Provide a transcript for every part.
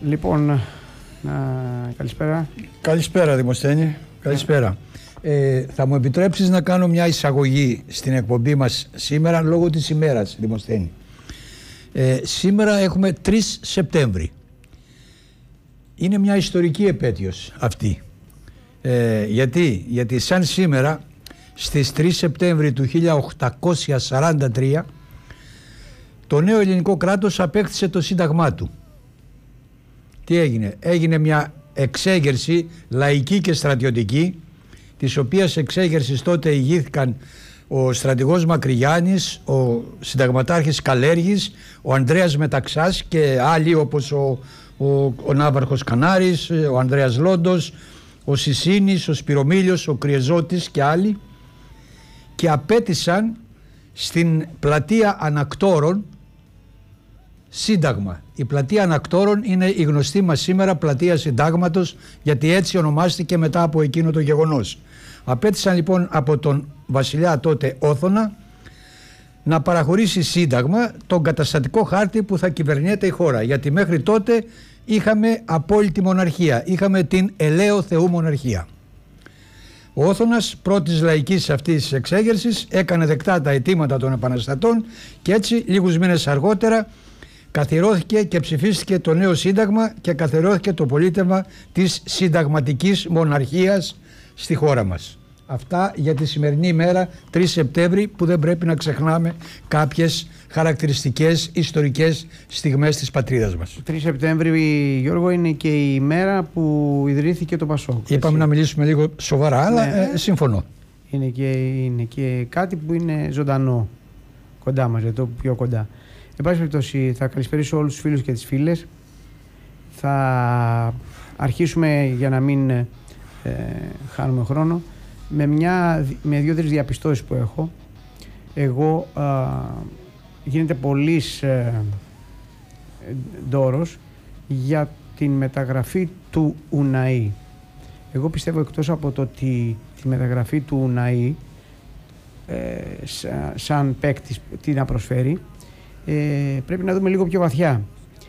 Λοιπόν, καλησπέρα. Καλησπέρα Δημοσθένη, καλησπέρα. Θα μου επιτρέψεις να κάνω μια εισαγωγή στην εκπομπή μας σήμερα λόγω της ημέρας, Δημοσθένη. Σήμερα έχουμε 3 Σεπτέμβρη. Είναι μια ιστορική επέτειος αυτή. Γιατί σαν σήμερα στις 3 Σεπτέμβρη του 1843 το νέο ελληνικό κράτος απέκτησε το σύνταγμά του. Τι έγινε? Έγινε μια εξέγερση λαϊκή και στρατιωτική, της οποίας εξέγερσης τότε ηγήθηκαν ο στρατηγός Μακρυγιάννης, ο συνταγματάρχης Καλέργης, ο Ανδρέας Μεταξάς και άλλοι όπως ο Ναύαρχος Κανάρης, ο Ανδρέας Λόντος, ο Σισίνης, ο Σπυρομήλιος, ο Κριεζώτης και άλλοι, και απέτησαν στην πλατεία Ανακτόρων σύνταγμα. Η πλατεία Ανακτόρων είναι η γνωστή μας σήμερα πλατεία Συντάγματος, γιατί έτσι ονομάστηκε μετά από εκείνο το γεγονός. Απέτησαν λοιπόν από τον βασιλιά τότε Όθωνα να παραχωρήσει σύνταγμα, τον καταστατικό χάρτη που θα κυβερνιέται η χώρα, γιατί μέχρι τότε είχαμε απόλυτη μοναρχία, είχαμε την ελαίο Θεού μοναρχία. Ο Όθωνας πρώτης λαϊκής αυτής της εξέγερσης έκανε δεκτά τα αιτήματα των επαναστατών και έτσι λίγους μήνες αργότερα καθιερώθηκε και ψηφίστηκε το νέο σύνταγμα και καθιερώθηκε το πολίτευμα της συνταγματικής μοναρχίας στη χώρα μας. Αυτά για τη σημερινή ημέρα 3 Σεπτέμβρη, που δεν πρέπει να ξεχνάμε κάποιες χαρακτηριστικές ιστορικές στιγμές της πατρίδας μας. 3 Σεπτέμβρη, Γιώργο, είναι και η ημέρα που ιδρύθηκε το Πασόκ. Είπαμε να μιλήσουμε λίγο σοβαρά, αλλά συμφωνώ. Είναι και κάτι που είναι ζωντανό κοντά μας, το πιο κοντά. Εν πάση περιπτώσει, θα καλησπερίσω όλους τους φίλους και τις φίλες. Θα αρχίσουμε, για να μην χάνουμε χρόνο, με 2-3 διαπιστώσεις που έχω. Εγώ γίνεται πολύς δώρος για την μεταγραφή του Ουναΐ. Εγώ πιστεύω, εκτός από το ότι τη μεταγραφή του Ουναΐ σαν παίκτης τι να προσφέρει, πρέπει να δούμε λίγο πιο βαθιά.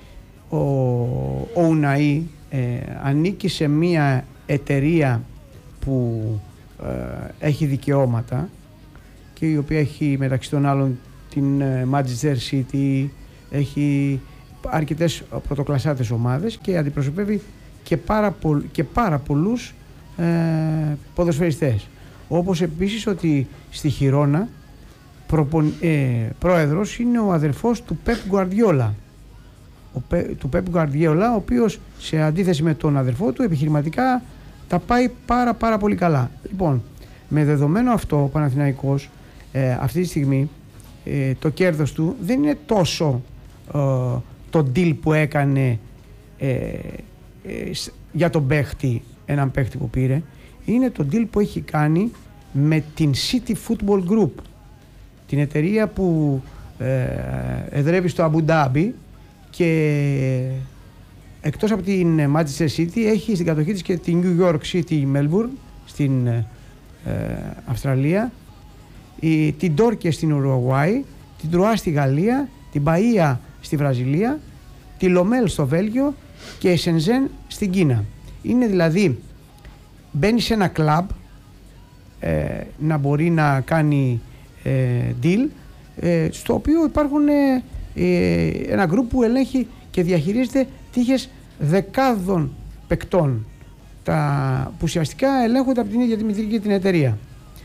Ο Ουναΐ ανήκει σε μία εταιρεία που έχει δικαιώματα και η οποία έχει μεταξύ των άλλων την Manchester City, έχει αρκετές πρωτοκλασσάτες ομάδες και αντιπροσωπεύει και πάρα πολλούς ποδοσφαιριστές. Όπως επίσης ότι στη Χιρόνα πρόεδρος είναι ο αδερφός του Πεπ Γκουαρδιόλα. Του Πεπ Γκουαρδιόλα, ο οποίος σε αντίθεση με τον αδερφό του επιχειρηματικά τα πάει πάρα πολύ καλά. Λοιπόν, με δεδομένο αυτό ο Παναθηναϊκός αυτή τη στιγμή το κέρδος του δεν είναι τόσο το deal που έκανε για τον παίχτη, έναν παίχτη που πήρε, είναι το deal που έχει κάνει με την City Football Group, την εταιρεία που εδρεύει στο Αμπου Ντάμπι και εκτός από την Manchester City έχει στην κατοχή της και την New York City Melbourne στην Αυστραλία, την Τόρκε στην Ουρουγουάη, την Τρουά στη Γαλλία, την Μπαΐα στη Βραζιλία, τη Λομέλ στο Βέλγιο και η Σενζέν στην Κίνα. Είναι δηλαδή, μπαίνει σε ένα κλαμπ να μπορεί να κάνει deal, στο οποίο υπάρχουν ένα γκρουπ που ελέγχει και διαχειρίζεται τύχες δεκάδων παικτών που ουσιαστικά ελέγχονται από την ίδια τη μητρική την εταιρεία.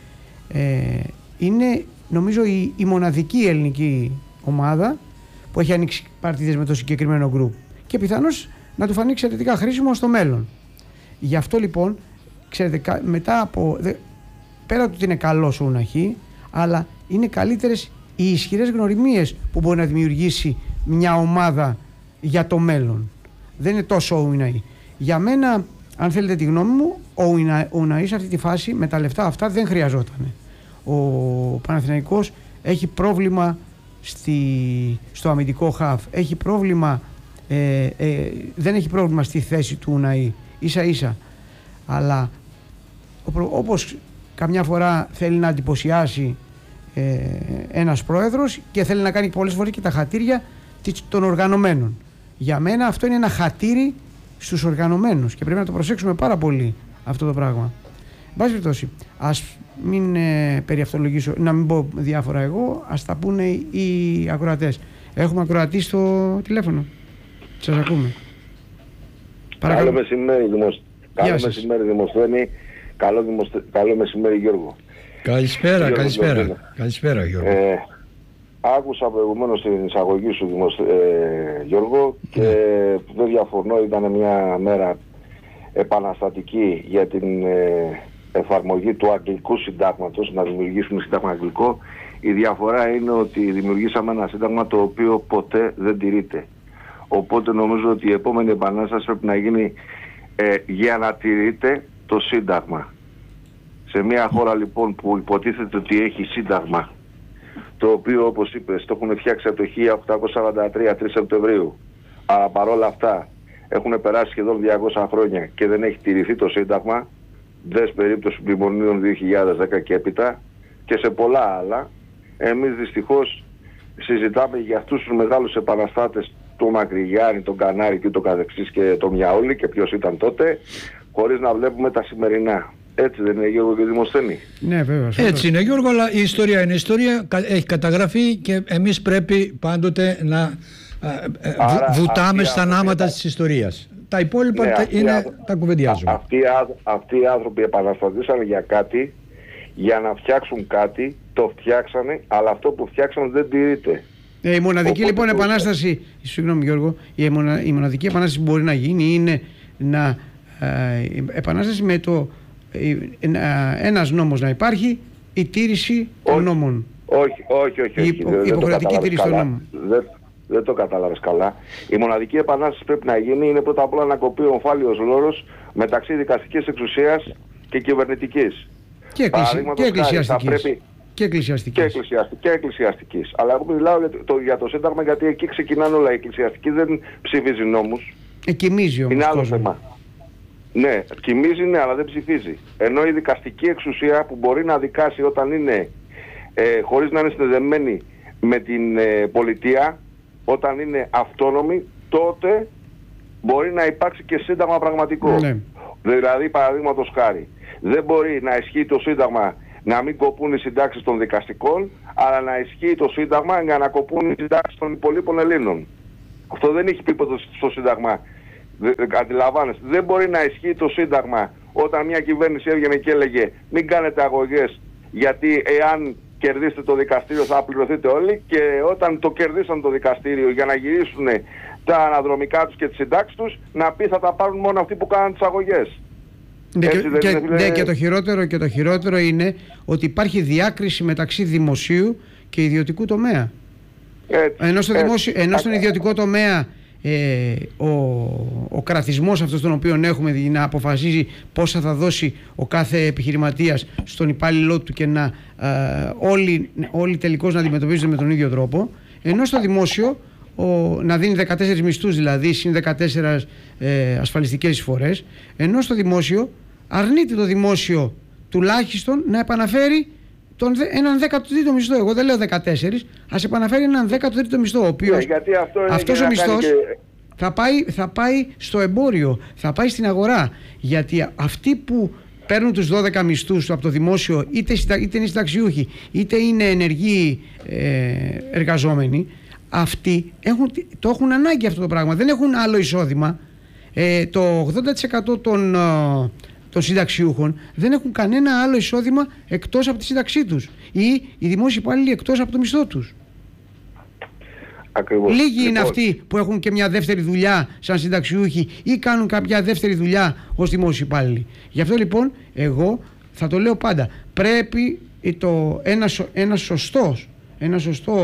Είναι νομίζω η μοναδική ελληνική ομάδα που έχει ανοίξει παρτίδες με το συγκεκριμένο γκρουπ και πιθανώς να του φανεί εξαιρετικά χρήσιμο στο μέλλον. Γι' αυτό λοιπόν, ξέρετε, μετά από πέρα του ότι είναι καλός ο Ουναχή, αλλά είναι καλύτερες οι ισχυρές γνωριμίες που μπορεί να δημιουργήσει μια ομάδα για το μέλλον. Δεν είναι τόσο ο Ουναΐ. Για μένα, αν θέλετε τη γνώμη μου, ο Ουναΐ σε αυτή τη φάση με τα λεφτά αυτά δεν χρειαζόταν. Ο Παναθηναϊκός έχει πρόβλημα στο αμυντικό χαφ. Έχει πρόβλημα, δεν έχει πρόβλημα στη θέση του Ουναΐ. Ίσα ίσα. Αλλά όπως καμιά φορά θέλει να εντυπωσιάσει ένας πρόεδρος και θέλει να κάνει πολλές φορές και τα χατήρια των οργανωμένων. Για μένα αυτό είναι ένα χατήρι στους οργανωμένους και πρέπει να το προσέξουμε πάρα πολύ αυτό το πράγμα. Εν πάση περιπτώσει, ας μην περιαυτολογήσω, να μην πω διάφορα εγώ, ας τα πούνε οι ακροατές. Έχουμε ακροατή στο τηλέφωνο. Σας ακούμε. Καλό μεσημέρι, Δημοσθένη. Καλό μεσημέρι, Γιώργο. Καλησπέρα, Γιώργο. Άκουσα προηγουμένως την εισαγωγή σου, Γιώργο, και δεν διαφωνώ, ήταν μια μέρα επαναστατική για την εφαρμογή του αγγλικού συντάγματος, να δημιουργήσουμε σύνταγμα αγγλικό. Η διαφορά είναι ότι δημιουργήσαμε ένα σύνταγμα το οποίο ποτέ δεν τηρείται. Οπότε νομίζω ότι η επόμενη επανάσταση πρέπει να γίνει για να τηρείται το σύνταγμα. Σε μια χώρα λοιπόν που υποτίθεται ότι έχει σύνταγμα, το οποίο όπως είπες το έχουν φτιάξει από το 1843 3 Σεπτεμβρίου, αλλά παρόλα αυτά έχουν περάσει σχεδόν 200 χρόνια και δεν έχει τηρηθεί το σύνταγμα, δες περίπτωση μνημονίων 2010 και έπειτα και σε πολλά άλλα, εμείς δυστυχώς συζητάμε για αυτούς τους μεγάλους επαναστάτες, τον Μακρυγιάννη, τον Κανάρη και το καθεξής και τον Μιαούλη και ποιος ήταν τότε, χωρίς να βλέπουμε τα σημερινά. Έτσι δεν είναι, Γιώργο και Δημοσθένη? Ναι, βέβαια. Έτσι είναι, Γιώργο, αλλά η ιστορία είναι ιστορία, έχει καταγραφεί και εμείς πρέπει πάντοτε να βουτάμε στα νάματα της ιστορίας. Τα υπόλοιπα τα κουβεντιάζουμε. Αυτοί οι άνθρωποι επαναστατήσαν για κάτι, για να φτιάξουν κάτι, το φτιάξανε, αλλά αυτό που φτιάξαν δεν τηρείται. Η μοναδική λοιπόν επανάσταση, συγγνώμη Γιώργο, η μοναδική επανάσταση που μπορεί να γίνει είναι επανάσταση με το ένας νόμος να υπάρχει, η τήρηση των νόμων. Όχι. Η υποχρεωτική τήρηση των νόμων. Δεν το κατάλαβες καλά. Η μοναδική επανάσταση πρέπει να γίνει είναι πρώτα απ' όλα να κοπεί ο ομφάλιος λόρος μεταξύ δικαστικής εξουσίας και κυβερνητικής. Και εκκλησιαστικής. Αλλά εγώ μιλάω για το Σύνταγμα, γιατί εκεί ξεκινάνε όλα. Η εκκλησιαστική δεν ψηφίζει νόμους. Κοιμίζει όμως. Είναι άλλο θέμα. Ναι, κοιμίζει, ναι, αλλά δεν ψηφίζει. Ενώ η δικαστική εξουσία που μπορεί να δικάσει όταν είναι χωρίς να είναι συνδεδεμένη με την πολιτεία, όταν είναι αυτόνομη, τότε μπορεί να υπάρξει και σύνταγμα πραγματικό. Ναι. Δηλαδή, παραδείγματος χάρη, δεν μπορεί να ισχύει το σύνταγμα να μην κοπούν οι συντάξεις των δικαστικών, αλλά να ισχύει το σύνταγμα για να κοπούν οι συντάξεις των υπολείπων Ελλήνων. Αυτό δεν έχει πει ποτέ στο σύνταγμα. Αντιλαμβάνεστε, δεν μπορεί να ισχύει το σύνταγμα όταν μια κυβέρνηση έβγαινε και έλεγε μην κάνετε αγωγές, γιατί εάν κερδίσετε το δικαστήριο θα πληρωθείτε όλοι, και όταν το κερδίσαν το δικαστήριο για να γυρίσουν τα αναδρομικά τους και τις συντάξεις τους, να πει θα τα πάρουν μόνο αυτοί που κάναν τις αγωγές. Ναι, και το χειρότερο είναι ότι υπάρχει διάκριση μεταξύ δημοσίου και ιδιωτικού τομέα. Ενώ στον ιδιωτικό τομέα ο κρατισμός αυτός τον οποίο έχουμε, να αποφασίζει πόσα θα δώσει ο κάθε επιχειρηματίας στον υπάλληλό του και να όλοι τελικώς να αντιμετωπίζονται με τον ίδιο τρόπο, ενώ στο δημόσιο να δίνει 14 μισθούς, δηλαδή συν 14 ασφαλιστικές εισφορές, ενώ στο δημόσιο αρνείται το δημόσιο τουλάχιστον να επαναφέρει έναν 13ο μισθό. Εγώ δεν λέω 14, ας επαναφέρει έναν 13ο μισθό, ο οποίος αυτός ο μισθός θα πάει στο εμπόριο, θα πάει στην αγορά, γιατί αυτοί που παίρνουν τους 12 μισθούς από το δημόσιο, είτε είναι συνταξιούχοι είτε είναι ενεργοί εργαζόμενοι, αυτοί το έχουν ανάγκη αυτό το πράγμα, δεν έχουν άλλο εισόδημα. Το 80% των συνταξιούχων δεν έχουν κανένα άλλο εισόδημα εκτός από τη σύνταξή τους, ή οι δημόσιοι υπάλληλοι εκτός από το μισθό τους. Ακριβώς. Λίγοι είναι αυτοί που έχουν και μια δεύτερη δουλειά σαν συνταξιούχοι ή κάνουν κάποια δεύτερη δουλειά ως δημόσιοι υπάλληλοι. Γι' αυτό λοιπόν εγώ θα το λέω πάντα, πρέπει μια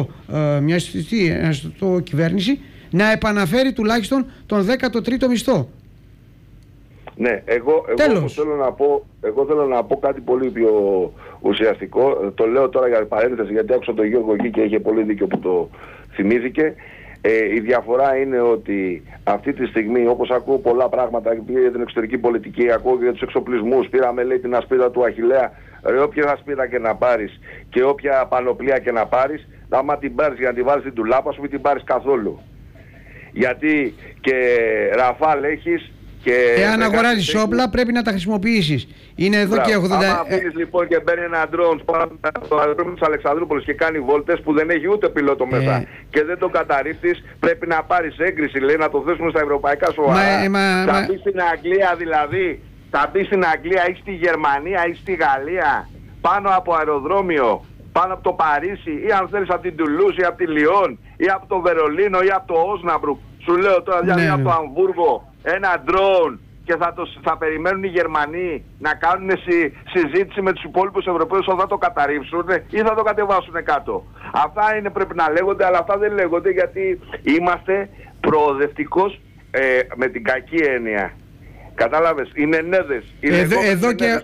σωστό κυβέρνηση να επαναφέρει τουλάχιστον τον 13ο μισθό. Ναι, εγώ θέλω να πω κάτι πολύ πιο ουσιαστικό. Το λέω τώρα για παρένθεση, γιατί άκουσα τον Γιώργο εκεί και είχε πολύ δίκιο που το θυμήθηκε. Η διαφορά είναι ότι αυτή τη στιγμή, όπως ακούω πολλά πράγματα για την εξωτερική πολιτική, ακούω για τους εξοπλισμούς, πήραμε λέει την ασπίδα του Αχιλλέα, όποια ασπίδα και να πάρεις και όποια πανοπλία και να πάρεις, άμα την πάρεις για να την βάλεις στην τουλάπα σου, μην την πάρεις καθόλου. Γιατί και Ραφάλ έχεις και... Εάν αγοράζεις όπλα πρέπει να τα χρησιμοποιήσεις. Είναι εδώ και 80... Άμα αφήνεις λοιπόν και μπαίνει ένα drone πάνω στο αεροδρόμιο της Αλεξανδρούπολης και κάνει βόλτες που δεν έχει ούτε πιλότο μέσα και δεν το καταρρίπτεις, πρέπει να πάρεις έγκριση, λέει, να το θέσουμε στα ευρωπαϊκά σοβαρά. Θα μπει στην Αγγλία δηλαδή, θα μπει στην Αγγλία ή στη Γερμανία ή στη Γαλλία πάνω από αεροδρόμιο, πάνω από το Παρίσι ή αν θέλεις από την Τουλούζ ή από τη Λιόν ή από το Βερολίνο ή από το Όσναμπρουκ. Σου λέω τώρα δηλαδή από το Αμβούργο ένα drone και θα περιμένουν οι Γερμανοί να κάνουν συζήτηση με τους υπόλοιπους Ευρωπαίους όταν θα το καταρρίψουν ή θα το κατεβάσουν κάτω. Αυτά είναι, πρέπει να λέγονται, αλλά αυτά δεν λέγονται γιατί είμαστε προοδευτικός με την κακή έννοια. Κατάλαβες, οι Νενέδες. Εδώ και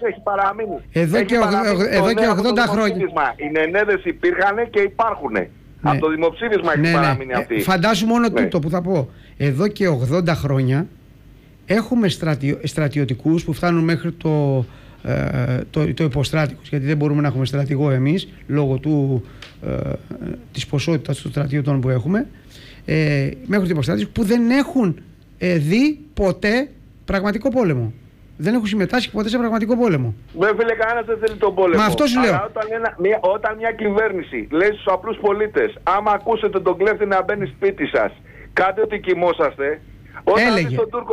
80 χρόνια. Οι Νενέδες υπήρχαν και υπάρχουν. Από το δημοψήφισμα έχει παραμείνει αυτή. Φαντάσου μόνο τούτο που θα πω. Εδώ και 80 χρόνια έχουμε στρατιωτικούς που φτάνουν μέχρι το υποστράτικος, γιατί δεν μπορούμε να έχουμε στρατηγό εμείς λόγω της ποσότητας των στρατιωτών που έχουμε, μέχρι το υποστράτικος, που δεν έχουν δει ποτέ πραγματικό πόλεμο. Δεν έχουν συμμετάσχει ποτέ σε πραγματικό πόλεμο. Φίλε, κανένας δεν θέλει τον πόλεμο. Μα αυτό σου λέω. Όταν μια κυβέρνηση λέει στους απλούς πολίτες, άμα ακούσετε τον κλέφτη να μπαίνει σπίτι σας, κάντε ότι κοιμόσαστε. Έλεγε.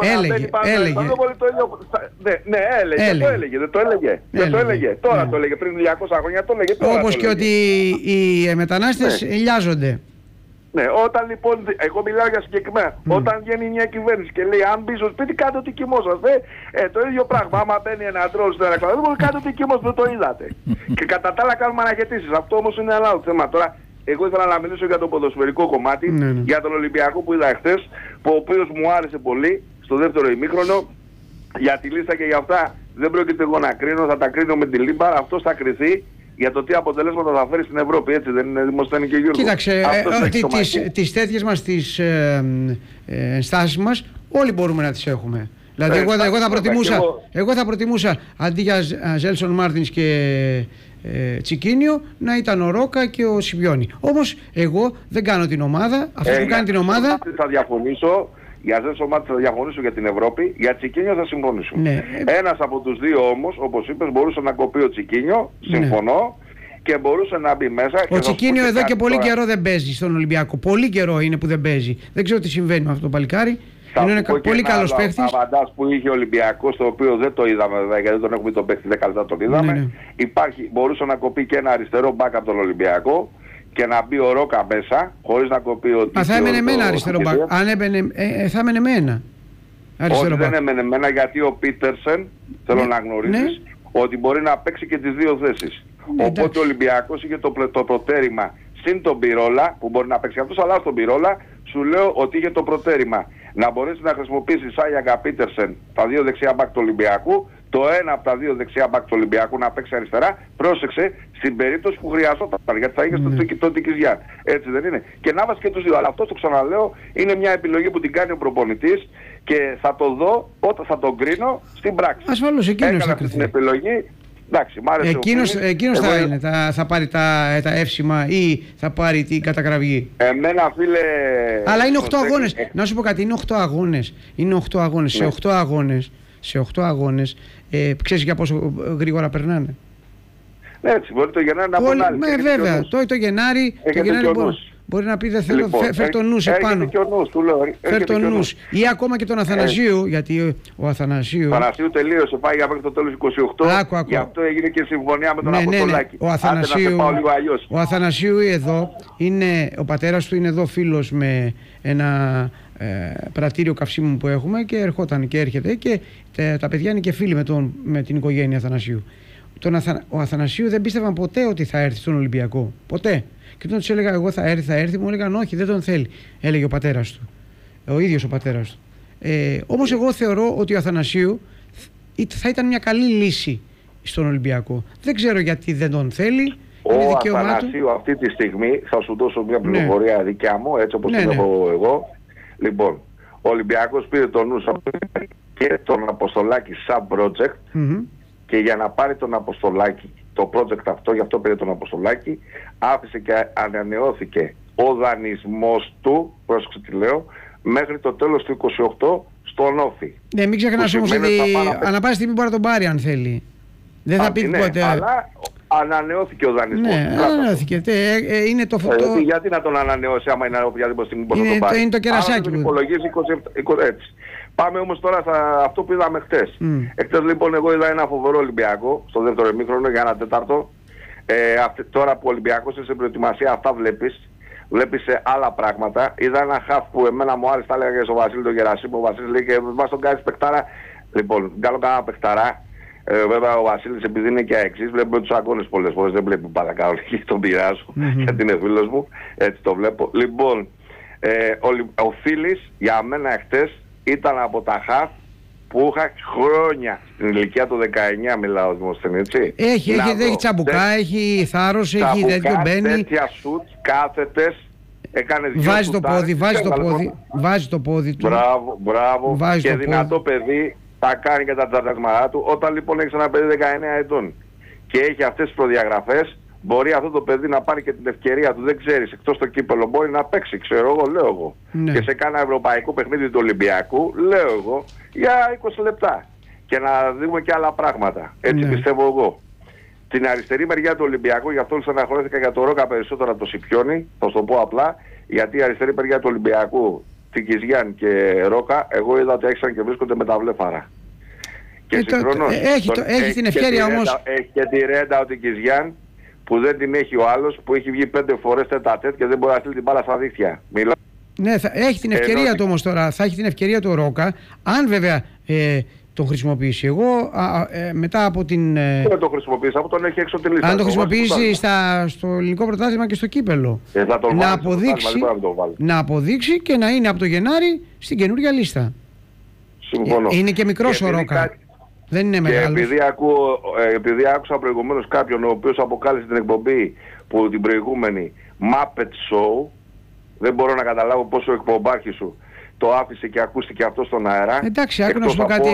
Δεν το έλεγε. Τώρα το έλεγε. Πριν 200 χρόνια το έλεγε. Όπως και ότι οι μετανάστες λιάζονται. Ναι, όταν λοιπόν, εγώ μιλάω για συγκεκριμένα, όταν βγαίνει μια κυβέρνηση και λέει αν μπει στο σπίτι κάντε ότι κοιμόσαστε, το ίδιο πράγμα. Άμα μπαίνει ένα τρόλ στην Αλεξανδρούπολη, κάντε ότι κοιμόσαστε, το είδατε. Και κατά τα άλλα κάνουμε αναχαιτήσεις. Αυτό όμως είναι ένα άλλο θέμα. Τώρα, εγώ ήθελα να μιλήσω για το ποδοσφαιρικό κομμάτι, για τον Ολυμπιακό που είδα χθες, ο οποίος μου άρεσε πολύ στο δεύτερο ημίχρονο. Για τη λίστα και για αυτά δεν πρόκειται εγώ να κρίνω, θα τα κρίνω με τη Λίμπαρ. Αυτός θα κριθεί για το τι αποτελέσματα θα φέρει στην Ευρώπη, έτσι δεν είναι, Δημοσθένη και Γιώργο? Κοίταξε, τις τέτοιες μας τις ενστάσεις μας όλοι μπορούμε να τις έχουμε. Δηλαδή εγώ θα προτιμούσα αντί για Ζέλσον Μάρτινς και Τσικίνιο να ήταν ο Ρόκα και ο Σιμπιόνι. Όμως εγώ δεν κάνω την ομάδα, αυτό που κάνει την ομάδα... Θα διαφωνήσω. Για Ζέλσον Μάρτινς θα διαφωνήσω για την Ευρώπη, για Τσικίνιο θα συμφωνήσω. Ναι. Ένας από τους δύο όμως, όπως είπες, μπορούσε να κοπεί ο Τσικίνιο, συμφωνώ, και μπορούσε να μπει μέσα. Ο Τσικίνιο εδώ και πολύ καιρό δεν παίζει στον Ολυμπιακό. Πολύ καιρό είναι που δεν παίζει. Δεν ξέρω τι συμβαίνει με αυτό το παλικάρι. Είναι πολύ καλός παίχτης. Ο Αβαντάς που είχε ο Ολυμπιακός, το οποίο δεν το είδαμε βέβαια, γιατί δεν έχουμε τον παίχτη 10 λεπτά τον είδαμε. Ναι. Μπορούσε να κοπεί και ένα αριστερό μπακ από τον Ολυμπιακό και να μπει ο Ρόκα μέσα, χωρίς να κοπεί ο Τίκιο. Θα έμενε με ένα αριστερό μπακ. Αν έμπαινε, θα έμενε με ένα αριστερό μπακ. Όχι, δεν έμενε με ένα, γιατί ο Πίτερσεν, θέλω να γνωρίσεις, ότι μπορεί να παίξει και τις δύο θέσεις. Οπότε ο Ολυμπιακός είχε το προτέρημα συν τον Πυρόλα, που μπορεί να παίξει αυτός, αλλά στον Πυρόλα σου λέω ότι είχε το προτέρημα να μπορέσει να χρησιμοποιήσει Σάγιαγκα Πίτερσεν τα δύο δεξιά μπακ του Ολυμπιακού, το ένα από τα δύο δεξιά μπακ του Ολυμπιακού να παίξει αριστερά. Πρόσεξε, στην περίπτωση που χρειαζόταν, γιατί θα είχε στο Τικιζιά. Έτσι δεν είναι? Και να βάζει και τους δύο. Αλλά αυτό το ξαναλέω, είναι μια επιλογή που την κάνει ο προπονητής και θα το δω όταν θα τον κρίνω στην πράξη. Ασφαλώς, εκείνος θα κρίνει την επιλογή. Εντάξει, μ' άρεσε εκείνος θα είναι, θα πάρει τα εύσημα ή θα πάρει την κατακραυγή. Εμένα, φίλε... Αλλά είναι 8 αγώνες. Να σου πω κάτι, είναι 8 αγώνες. Είναι 8 αγώνες. Ναι. Σε 8 αγώνες, ξέρεις για πόσο γρήγορα περνάνε? Ναι, έτσι, μπορεί το Γενάρη να πονάει. Βέβαια, το Γενάρη μπορεί να πει δεν θέλω, φέρ τον νους επάνω. Φέρ τον νους. Ή ακόμα και τον Αθανασίου, γιατί ο Αθανασίου... Αθανασίου τελείωσε, πάει μέχρι το τέλος 28, γι' αυτό έγινε και συμφωνία με τον Αποστολάκη. Ο Αθανασίου εδώ, ο πατέρας του είναι εδώ φίλος με ένα πρατήριο καυσίμου που έχουμε και ερχόταν και έρχεται και τα παιδιά είναι και φίλοι με την οικογένεια Αθανασίου. Ο Αθανασίου δεν πίστευαν ποτέ ότι θα έρθει στον Ολυμπιακό. Ποτέ. Και όταν τους έλεγα εγώ θα έρθει, μου έλεγαν όχι, δεν τον θέλει. Έλεγε ο πατέρας του. Ο ίδιος ο πατέρας του. Όμως εγώ θεωρώ ότι ο Αθανασίου θα ήταν μια καλή λύση στον Ολυμπιακό. Δεν ξέρω γιατί δεν τον θέλει. Ο Αθανασίου αυτή τη στιγμή, θα σου δώσω μια πληροφορία δικιά μου, έτσι όπως την έχω εγώ. Λοιπόν, ο Ολυμπιακός πήρε τον νους και τον Αποστολάκη σαν project, και για να πάρει τον Αποστολάκη το project αυτό, γι' αυτό πήρε τον Αποστολάκη, άφησε και ανανεώθηκε ο δανεισμός του, πρόσεξε τι λέω, μέχρι το τέλος του 28 στον Όφη. Ναι, μην ξεχνάς όμως ότι ανά πάση στιγμή μπορεί να τον πάρει αν θέλει. Δεν θα πει ποτέ. Αλλά ανανεώθηκε ο δανεισμός. Ναι, ανανεώθηκε. Είναι το φωτό. Γιατί να τον ανανεώσει άμα είναι οποιαδήποτε στιγμή μπορεί να τον πάρει. Είναι το κερασάκι του. Υπολογίζει 27, έτσι. Πάμε όμως τώρα σε αυτό που είδαμε χτες. Εχθές λοιπόν εγώ είδα ένα φοβερό Ολυμπιακό στο δεύτερο ημίχρονο για ένα τέταρτο. Τώρα που ο Ολυμπιακός είναι σε προετοιμασία, αυτά βλέπεις. Βλέπεις άλλα πράγματα. Είδα ένα χαφ που εμένα μου άρεσε, τα έλεγα και στο Βασίλη τον Γερασίμο. Ο Βασίλης λέει και μας τον κάνεις παιχτάρα. Λοιπόν, κάνω κανένα παιχταρά. Βέβαια ο Βασίλης επειδή είναι και εξής, βλέπουμε τους αγώνες πολλές φορές. Δεν βλέπει πάντα κανονική, τον πειράζω γιατί είναι φίλος μου. Έτσι το βλέπω. Λοιπόν, ο Φίλης για μένα εχθές ήταν από τα χαφ που είχα χρόνια στην ηλικία του 19, μιλάω δημοσθενή, έτσι. Έχει τσαμπουκά, έχει θάρρος, έχει τέτοιο μπαίνει. Τέτοια σουτς, κάθετες, έκανε δυο βάζει το πόδι, βάζει το πόδι του. Μπράβο, και δυνατό παιδί, τα κάνει και τα τσατασμαρά του. Όταν λοιπόν έχεις ένα παιδί 19 ετών και έχει αυτές τις προδιαγραφές, μπορεί αυτό το παιδί να πάρει και την ευκαιρία του, δεν ξέρεις, εκτός το κύπελο μπορεί να παίξει, ξέρω εγώ, λέω εγώ. Ναι. Και σε κάνα ευρωπαϊκό παιχνίδι του Ολυμπιακού, λέω εγώ, για 20 λεπτά. Και να δούμε και άλλα πράγματα. Έτσι πιστεύω εγώ. Την αριστερή μεριά του Ολυμπιακού, γι' αυτό στεναχωρέθηκα για το Ρόκα περισσότερο από το Σιπιόνι, θα σου το πω απλά, γιατί η αριστερή μεριά του Ολυμπιακού, Τικιζιάν και Ρόκα, εγώ είδα ότι άρχισαν και βρίσκονται με τα βλέφαρα. Και συγχρόνως, έχει την ευκαιρία όμως. Έχει και τη ρέντα ο Τικιζιάν, που δεν την έχει ο άλλος, που έχει βγει 5 φορές τέτα-τέτ και δεν μπορεί να στείλει την μπάλα στα δίχτυα. Ναι, έχει την ευκαιρία του όμως τώρα. Θα έχει την ευκαιρία του Ρόκα, αν βέβαια τον χρησιμοποιήσει. Εγώ μετά από την. Δεν τον χρησιμοποιήσει, από τον έχει έξω τη λίστα. Αν τον χρησιμοποιήσει στο ελληνικό πρωτάθλημα και στο κύπελο. Να αποδείξει και να είναι από το Γενάρη στην καινούργια λίστα. Συμφωνώ. Είναι και μικρός ο Ρόκα. Δεν είναι μεγάλος. Επειδή άκουσα προηγουμένως κάποιον ο οποίος αποκάλεσε την εκπομπή που την προηγούμενη Muppet Show, δεν μπορώ να καταλάβω πόσο ο εκπομπάρχης σου το άφησε και ακούστηκε αυτό στον αέρα. Εντάξει, άκου να σου πω κάτι,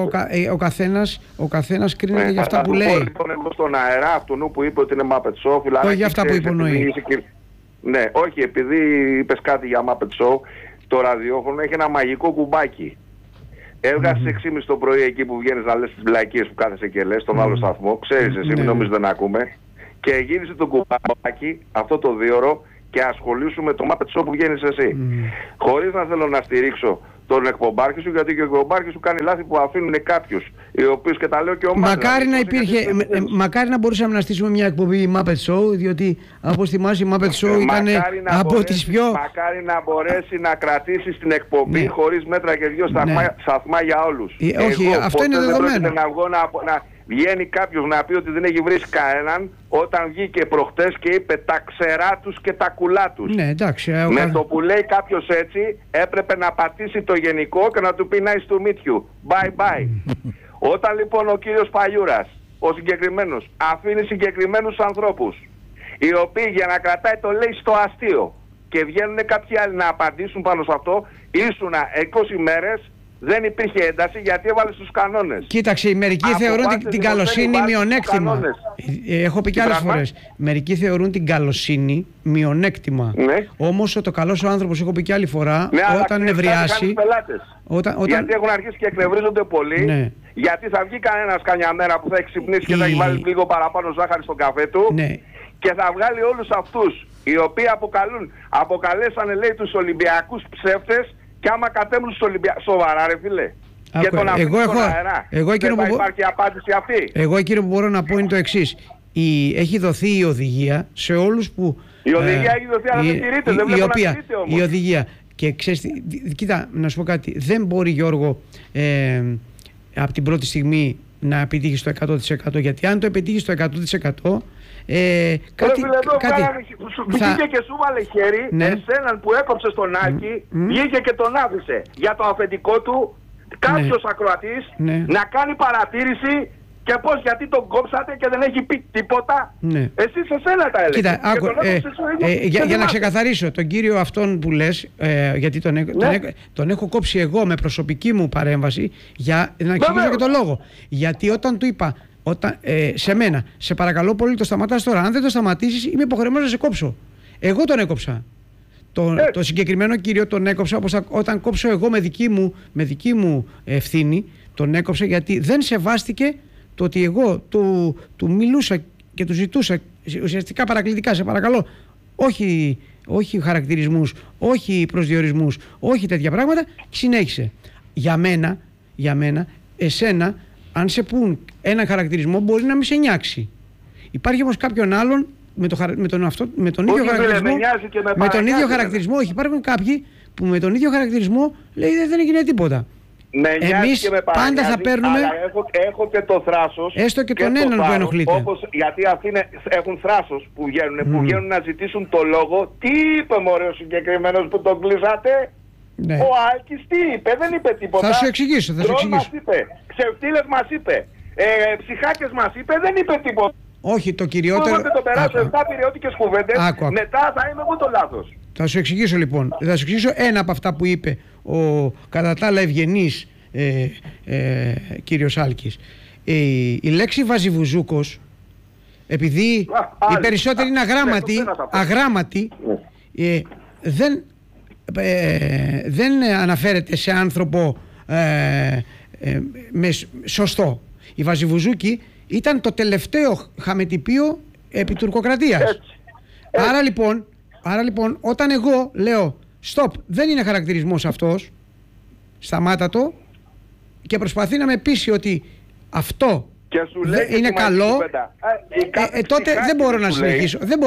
ο καθένας κρίνεται για αυτά που λέει. Λοιπόν, εγώ στον αέρα, αυτόν που είπε ότι είναι Muppet Show, όχι για αυτά που υπονοεί. Ναι, όχι, επειδή είπες κάτι για Muppet Show, το ραδιόφωνο έχει ένα μαγικό κουμπάκι. Έβγασες 6.30 το πρωί εκεί που βγαίνεις να λες τις βλακίες που κάθεσαι και λες στον άλλο σταθμό, ξέρεις εσύ, μην νομίζεις δεν ακούμε, και γύρισε το κουμπάκι αυτό το 2ωρο και ασχολήσου με το Muppet Show που βγαίνεις εσύ. Χωρίς να θέλω να στηρίξω τον εκπομπάρχη σου, γιατί και ο εκπομπάρχης σου κάνει λάθη που αφήνουν κάποιους, οι οποίους και τα λέω και ο μακάρι να υπήρχε, μακάρι να μπορούσαμε να στήσουμε μια εκπομπή Muppet Show, διότι όπως θυμάσαι η Muppet Show ήταν από τις πιο. Μακάρι να μπορέσει να κρατήσει την εκπομπή χωρίς μέτρα και δυο σταθμά για όλους. Όχι, αυτό είναι δεδομένο. Βγαίνει κάποιος να πει ότι δεν έχει βρει κανέναν, όταν βγήκε προχτές και είπε τα ξερά τους και τα κουλά τους. Ναι, εντάξει. Με το που λέει κάποιος έτσι, έπρεπε να πατήσει το γενικό και να του πει nice to meet you. Bye bye. Όταν λοιπόν ο κύριος Παλιούρας, ο συγκεκριμένος, αφήνει συγκεκριμένους ανθρώπους, οι οποίοι για να κρατάει το λέει στο αστείο και βγαίνουν κάποιοι άλλοι να απαντήσουν πάνω σε αυτό, ήσουνα 20 μέρες. Δεν υπήρχε ένταση γιατί έβαλε στους κανόνες. Κοίταξε, μερικοί θεωρούν την καλοσύνη μειονέκτημα. Έχω πει και άλλες φορές. Μερικοί θεωρούν την καλοσύνη μειονέκτημα. Ναι. Όμως το καλός ο άνθρωπος, έχω πει και άλλη φορά, όταν νευριάσει. Γιατί έχουν αρχίσει και εκνευρίζονται πολύ. Ναι. Γιατί θα βγει κανένας καμιά μέρα που θα έχει ξυπνήσει και θα έχει βάλει λίγο παραπάνω ζάχαρη στον καφέ του. Ναι. Και θα βγάλει όλους αυτούς οι οποίοι αποκαλέσανε, λέει, τους Ολυμπιακούς ψεύτες. Και άμα κατέβουν στο Ολυμπιακό, σοβαρά ρε φίλε. Και τον αφήνει στον αέρα. Δεν θα υπάρχει απάντηση αυτή. Εγώ εκείνο που μπορώ να πω είναι το εξής. Έχει δοθεί η οδηγία σε όλους που. Η οδηγία έχει δοθεί, αλλά δεν τηρείται. Δεν βλέπω να τηρείται όμως. Η οδηγία. Και ξέρεις, κοίτα, να σου πω κάτι. Δεν μπορεί, Γιώργο, από την πρώτη στιγμή να επιτύχει το 100%. Γιατί αν το επιτύχει το 100%. Βγήκε και σου βάλε χέρι, εσέναν που έκοψε τον Άκη, βγήκε και τον άφησε για το αφεντικό του κάποιος ακροατής να κάνει παρατήρηση και πώς, γιατί τον κόψατε και δεν έχει πει τίποτα. Εσείς εσένα τα έλεγε. Κοίτα, για να ξεκαθαρίσω τον κύριο αυτόν που λες, γιατί τον έχω κόψει εγώ με προσωπική μου παρέμβαση, για να εξηγήσω και τον λόγο. Γιατί όταν του είπα, σε μένα, σε παρακαλώ πολύ, το σταματάς τώρα. Αν δεν το σταματήσεις, είμαι υποχρεωμένος να σε κόψω. Εγώ τον έκοψα. Το συγκεκριμένο κύριο τον έκοψα όταν κόψω εγώ με δική μου ευθύνη, τον έκοψα γιατί δεν σεβάστηκε το ότι εγώ του μιλούσα και του ζητούσα ουσιαστικά παρακλητικά, σε παρακαλώ, όχι χαρακτηρισμούς, όχι προσδιορισμούς, όχι τέτοια πράγματα, και συνέχισε. Για μένα, εσένα, αν σε πούν ένα χαρακτηρισμό, μπορεί να μην σε νιάξει. Υπάρχει όμως κάποιον άλλον με τον ίδιο χαρακτηρισμό, όχι, υπάρχουν κάποιοι που με τον ίδιο χαρακτηρισμό λέει δεν έγινε τίποτα. Εμείς πάντα θα παίρνουμε. Αλλά έχω και το θράσος. Έστω και τον έναν που ενοχλείται. Γιατί αυτοί έχουν θράσος που βγαίνουν να ζητήσουν το λόγο. Τι είπε μωρέ ο συγκεκριμένος που τον κλείσατε? Ναι. Ο Άλκης τι είπε? Δεν είπε τίποτα. Θα σου εξηγήσω. Μας είπε, ξεφτύλες μας είπε, ψυχάκες μας είπε, δεν είπε τίποτα. Όχι, το κυριότερο. Όποτε το περάσω 7 περιοδικές κουβέντες, μετά θα είμαι εγώ το λάθος. Θα σου εξηγήσω λοιπόν. Θα σου εξηγήσω ένα από αυτά που είπε ο κατά τα άλλα ευγενής κύριος Άλκης. Η λέξη βαζιβουζούκος, επειδή οι περισσότεροι είναι αγράμματοι, δεν αναφέρεται σε άνθρωπο σωστό. Η βαζιβουζούκη ήταν το τελευταίο χαμετυπίο επί τουρκοκρατίας. Άρα λοιπόν όταν εγώ λέω stop, δεν είναι χαρακτηρισμός αυτός, σταμάτα το, και προσπαθεί να με πείσει ότι αυτό είναι καλό, τότε δεν μπορώ να συνεχίσω. Ναι,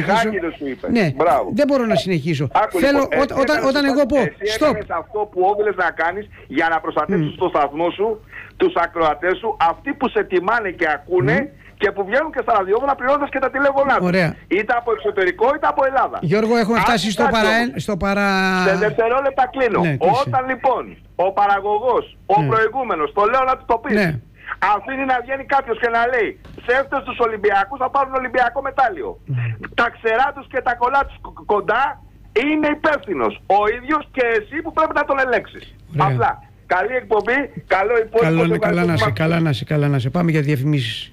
δεν μπορώ να συνεχίσω. Θέλω όταν εγώ πω stop. Αυτό που όφιλες να κάνεις για να προστατεύσεις το σταθμό σου, τους ακροατές σου, αυτοί που σε τιμάνε και ακούνε και που βγαίνουν και στα ραδιόφωνα πληρώνοντας και τα τηλέφωνά τους. Είτε από εξωτερικό είτε από Ελλάδα. Γιώργο, έχουμε φτάσει στο παρά... Σε δευτερόλεπτα κλείνω. Ναι, όταν λοιπόν ο παραγωγός, ο προηγούμενος, το λέω να του το πεις, αφήνει να βγαίνει κάποιος και να λέει ψεύτες τους Ολυμπιακούς θα πάρουν Ολυμπιακό μετάλλιο. Τα ξερά τους και τα κολλά τους κοντά είναι υπεύθυνος. Ο ίδιος και εσύ που πρέπει να τον ελέγξεις. Απλά. Καλή εκπομπή, καλό υπόλοιπο. Καλά να σε. Πάμε για διαφημίσεις.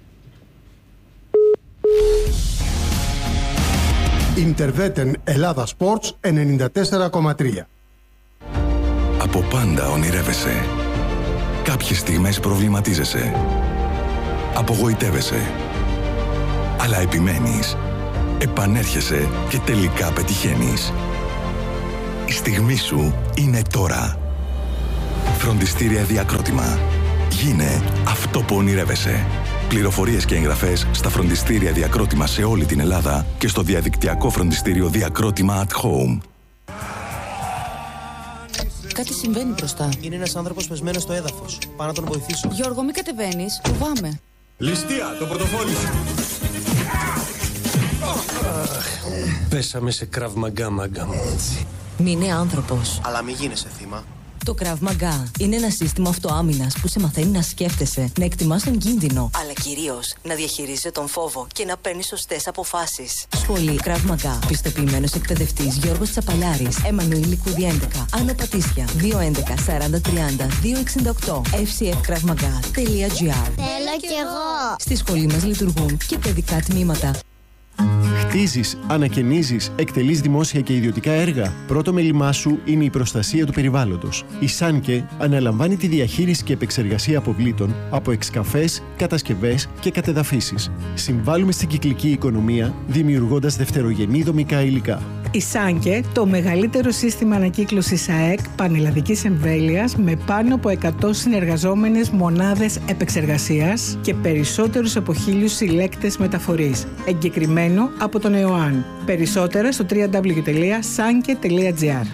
Ιντερβέτεν Ελλάδα Sports 94,3. Από πάντα ονειρεύεσαι. Κάποιες στιγμές προβληματίζεσαι. Απογοητεύεσαι. Αλλά επιμένεις. Επανέρχεσαι και τελικά πετυχαίνεις. Η στιγμή σου είναι τώρα. Φροντιστήρια Διακρότημα. Γίνε αυτό που ονειρεύεσαι. Πληροφορίες και εγγραφές στα φροντιστήρια Διακρότημα σε όλη την Ελλάδα και στο διαδικτυακό φροντιστήριο Διακρότημα at Home. Κάτι συμβαίνει μπροστά. Είναι ένας άνθρωπος πεσμένος στο έδαφος. Πάω να τον βοηθήσω. Γιώργο, μην κατεβαίνεις. Φοβάμαι. Ληστεία, το πορτοφόλι σου. Πέσαμε σε Krav Maga, μάγκα μου. Μην είναι άνθρωπος. Αλλά μην γίνεσαι θύμα. Το Krav Maga είναι ένα σύστημα αυτοάμυνας που σε μαθαίνει να σκέφτεσαι, να εκτιμάς τον κίνδυνο, αλλά κυρίως να διαχειρίζεσαι τον φόβο και να παίρνεις σωστές αποφάσεις. Σχολή Krav Maga. Πιστοποιημένος εκπαιδευτής Γιώργος Τσαπαλιάρης. Εμμανουήλ Λικούδη 11. Άνω Πατήσια. 211 40 30 268. fcfkravmaga.gr. Θέλω κι εγώ. Στη σχολή μας λειτουργούν και παιδικά τμήματα. Χτίζεις, ανακαινίζεις, εκτελείς δημόσια και ιδιωτικά έργα. Πρώτο μέλημά σου είναι η προστασία του περιβάλλοντος. Η Σάνκε αναλαμβάνει τη διαχείριση και επεξεργασία αποβλήτων από εξκαφές, κατασκευές και κατεδαφίσεις. Συμβάλλουμε στην κυκλική οικονομία, δημιουργώντας δευτερογενή δομικά υλικά. Η Σάνκε, το μεγαλύτερο σύστημα ανακύκλωσης ΑΕΚ πανελλαδικής εμβέλειας με πάνω από 100 συνεργαζόμενες μονάδες επεξεργασίας και περισσότερους από 1.000 συλλέκτες μεταφορής. Εγκεκριμένο από τον ΕΟΑΝ. Περισσότερα στο www.sanke.gr.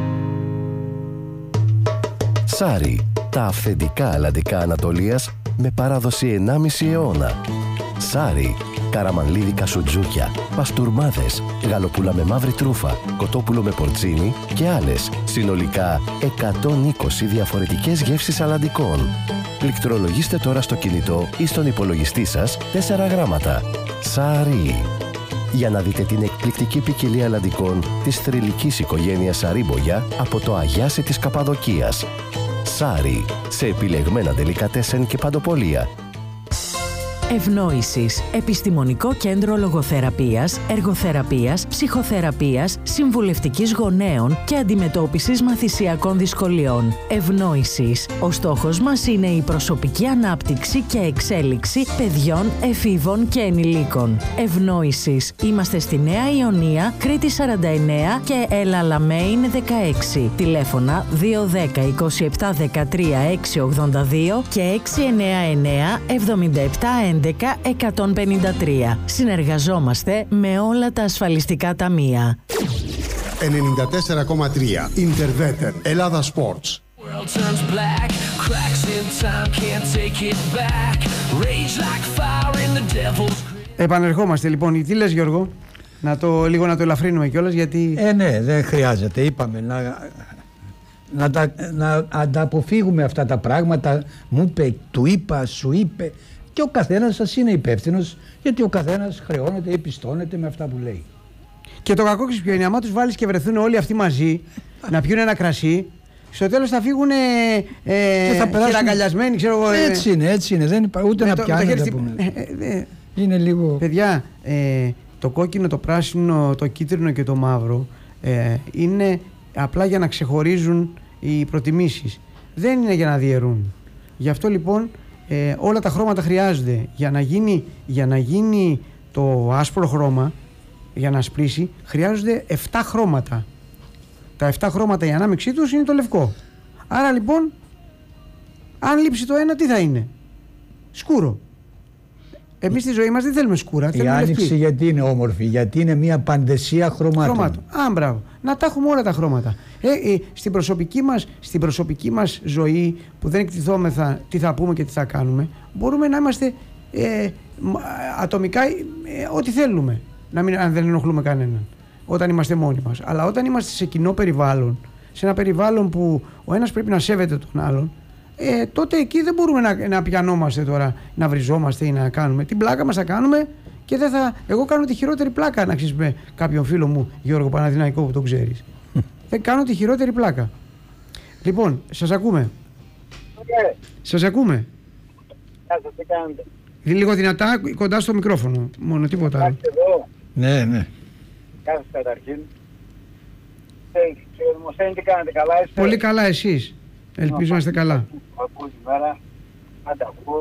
Σάρι, τα αυθεντικά αλλαντικά Ανατολίας με παράδοση 1,5 αιώνα. Σάρι, καραμανλίδικα σουτζούκια, παστούρμάδες, γαλοπούλα με μαύρη τρούφα, κοτόπουλο με πορτσίνι και άλλες. Συνολικά 120 διαφορετικές γεύσεις αλλαντικών. Πληκτρολογήστε τώρα στο κινητό ή στον υπολογιστή σας 4 γράμματα. Σάρι. Για να δείτε την εκπληκτική ποικιλία αλλαντικών της θρυλικής οικογένειας Σαρίμπογια από το Αγιάσι της Καπαδοκίας. Σάρι, σε επιλεγμένα ντελικατέσεν και παντοπολία. Ευνόησης. Επιστημονικό κέντρο λογοθεραπείας, εργοθεραπείας, ψυχοθεραπείας, συμβουλευτικής γονέων και αντιμετώπισης μαθησιακών δυσκολιών. Ευνόησης. Ο στόχος μας είναι η προσωπική ανάπτυξη και εξέλιξη παιδιών, εφήβων και ενηλίκων. Ευνόησης. Είμαστε στη Νέα Ιωνία, Κρήτη 49 και Ελαλαμέιν 16. Τηλέφωνα 210 27 13 682 και 699 77 11 153. Συνεργαζόμαστε με όλα τα ασφαλιστικά ταμεία. 94,3 Interveter Ελλάδα Sports. Επανερχόμαστε λοιπόν. Τι λες, Γιώργο? Λίγο να το ελαφρύνουμε κιόλας, γιατί... Ναι, δεν χρειάζεται. Είπαμε να ανταποφύγουμε αυτά τα πράγματα. Μου είπε, του είπα, σου είπε. Και ο καθένας σας είναι υπεύθυνος, γιατί ο καθένας χρεώνεται ή πιστώνεται με αυτά που λέει. Και το κακό ποιο είναι, άμα τους βάλεις και βρεθούν όλοι αυτοί μαζί να πιούν ένα κρασί, στο τέλος θα φύγουν χειρακαλιασμένοι, ξέρω εγώ. Έτσι είναι. Δεν υπάρχει ούτε να πιάνουν. Είναι λίγο... Παιδιά, το κόκκινο, το πράσινο, το κίτρινο και το μαύρο είναι απλά για να ξεχωρίζουν οι προτιμήσεις. Δεν είναι για να διαιρούν. Γι' αυτό λοιπόν όλα τα χρώματα χρειάζονται. Για να γίνει το άσπρο χρώμα, για να σπρίσει, χρειάζονται 7 χρώματα. Τα 7 χρώματα, η ανάμειξή τους είναι το λευκό. Άρα λοιπόν, αν λείψει το ένα, τι θα είναι? Σκούρο. Εμείς στη ζωή μας δεν θέλουμε σκούρα. Η άνοιξη λευκή. Γιατί είναι όμορφη? Γιατί είναι μια παντεσία χρωμάτων. Μπράβο. Να τα έχουμε όλα τα χρώματα. Στην προσωπική μας ζωή, που δεν εκτιθόμεθα τι θα πούμε και τι θα κάνουμε, μπορούμε να είμαστε ατομικά ό,τι θέλουμε. Αν δεν ενοχλούμε κανέναν. Όταν είμαστε μόνοι μας. Αλλά όταν είμαστε σε κοινό περιβάλλον, σε ένα περιβάλλον που ο ένας πρέπει να σέβεται τον άλλον, τότε εκεί δεν μπορούμε να πιανόμαστε τώρα, να βριζόμαστε ή να κάνουμε. Την πλάκα μας θα κάνουμε και δεν θα... Εγώ κάνω τη χειρότερη πλάκα, να ξέρεις, με κάποιον φίλο μου, Γιώργο Παναθηναϊκό, που τον ξέρεις. Δεν κάνω τη χειρότερη πλάκα. Λοιπόν, σας ακούμε. Σας ακούμε. Τι κάνετε? Λίγο δυνατά, κοντά στο μικρόφωνο. Μόνο, τίποτα άλλο. Ναι. Κάθε καταρχήν. Κύριε Δημοσθένη, τι κάνετε? Καλά είστε? Πολύ καλά, εσείς? Ελπίζω να είστε καλά. Ακούω τη μέρα, αντακούω.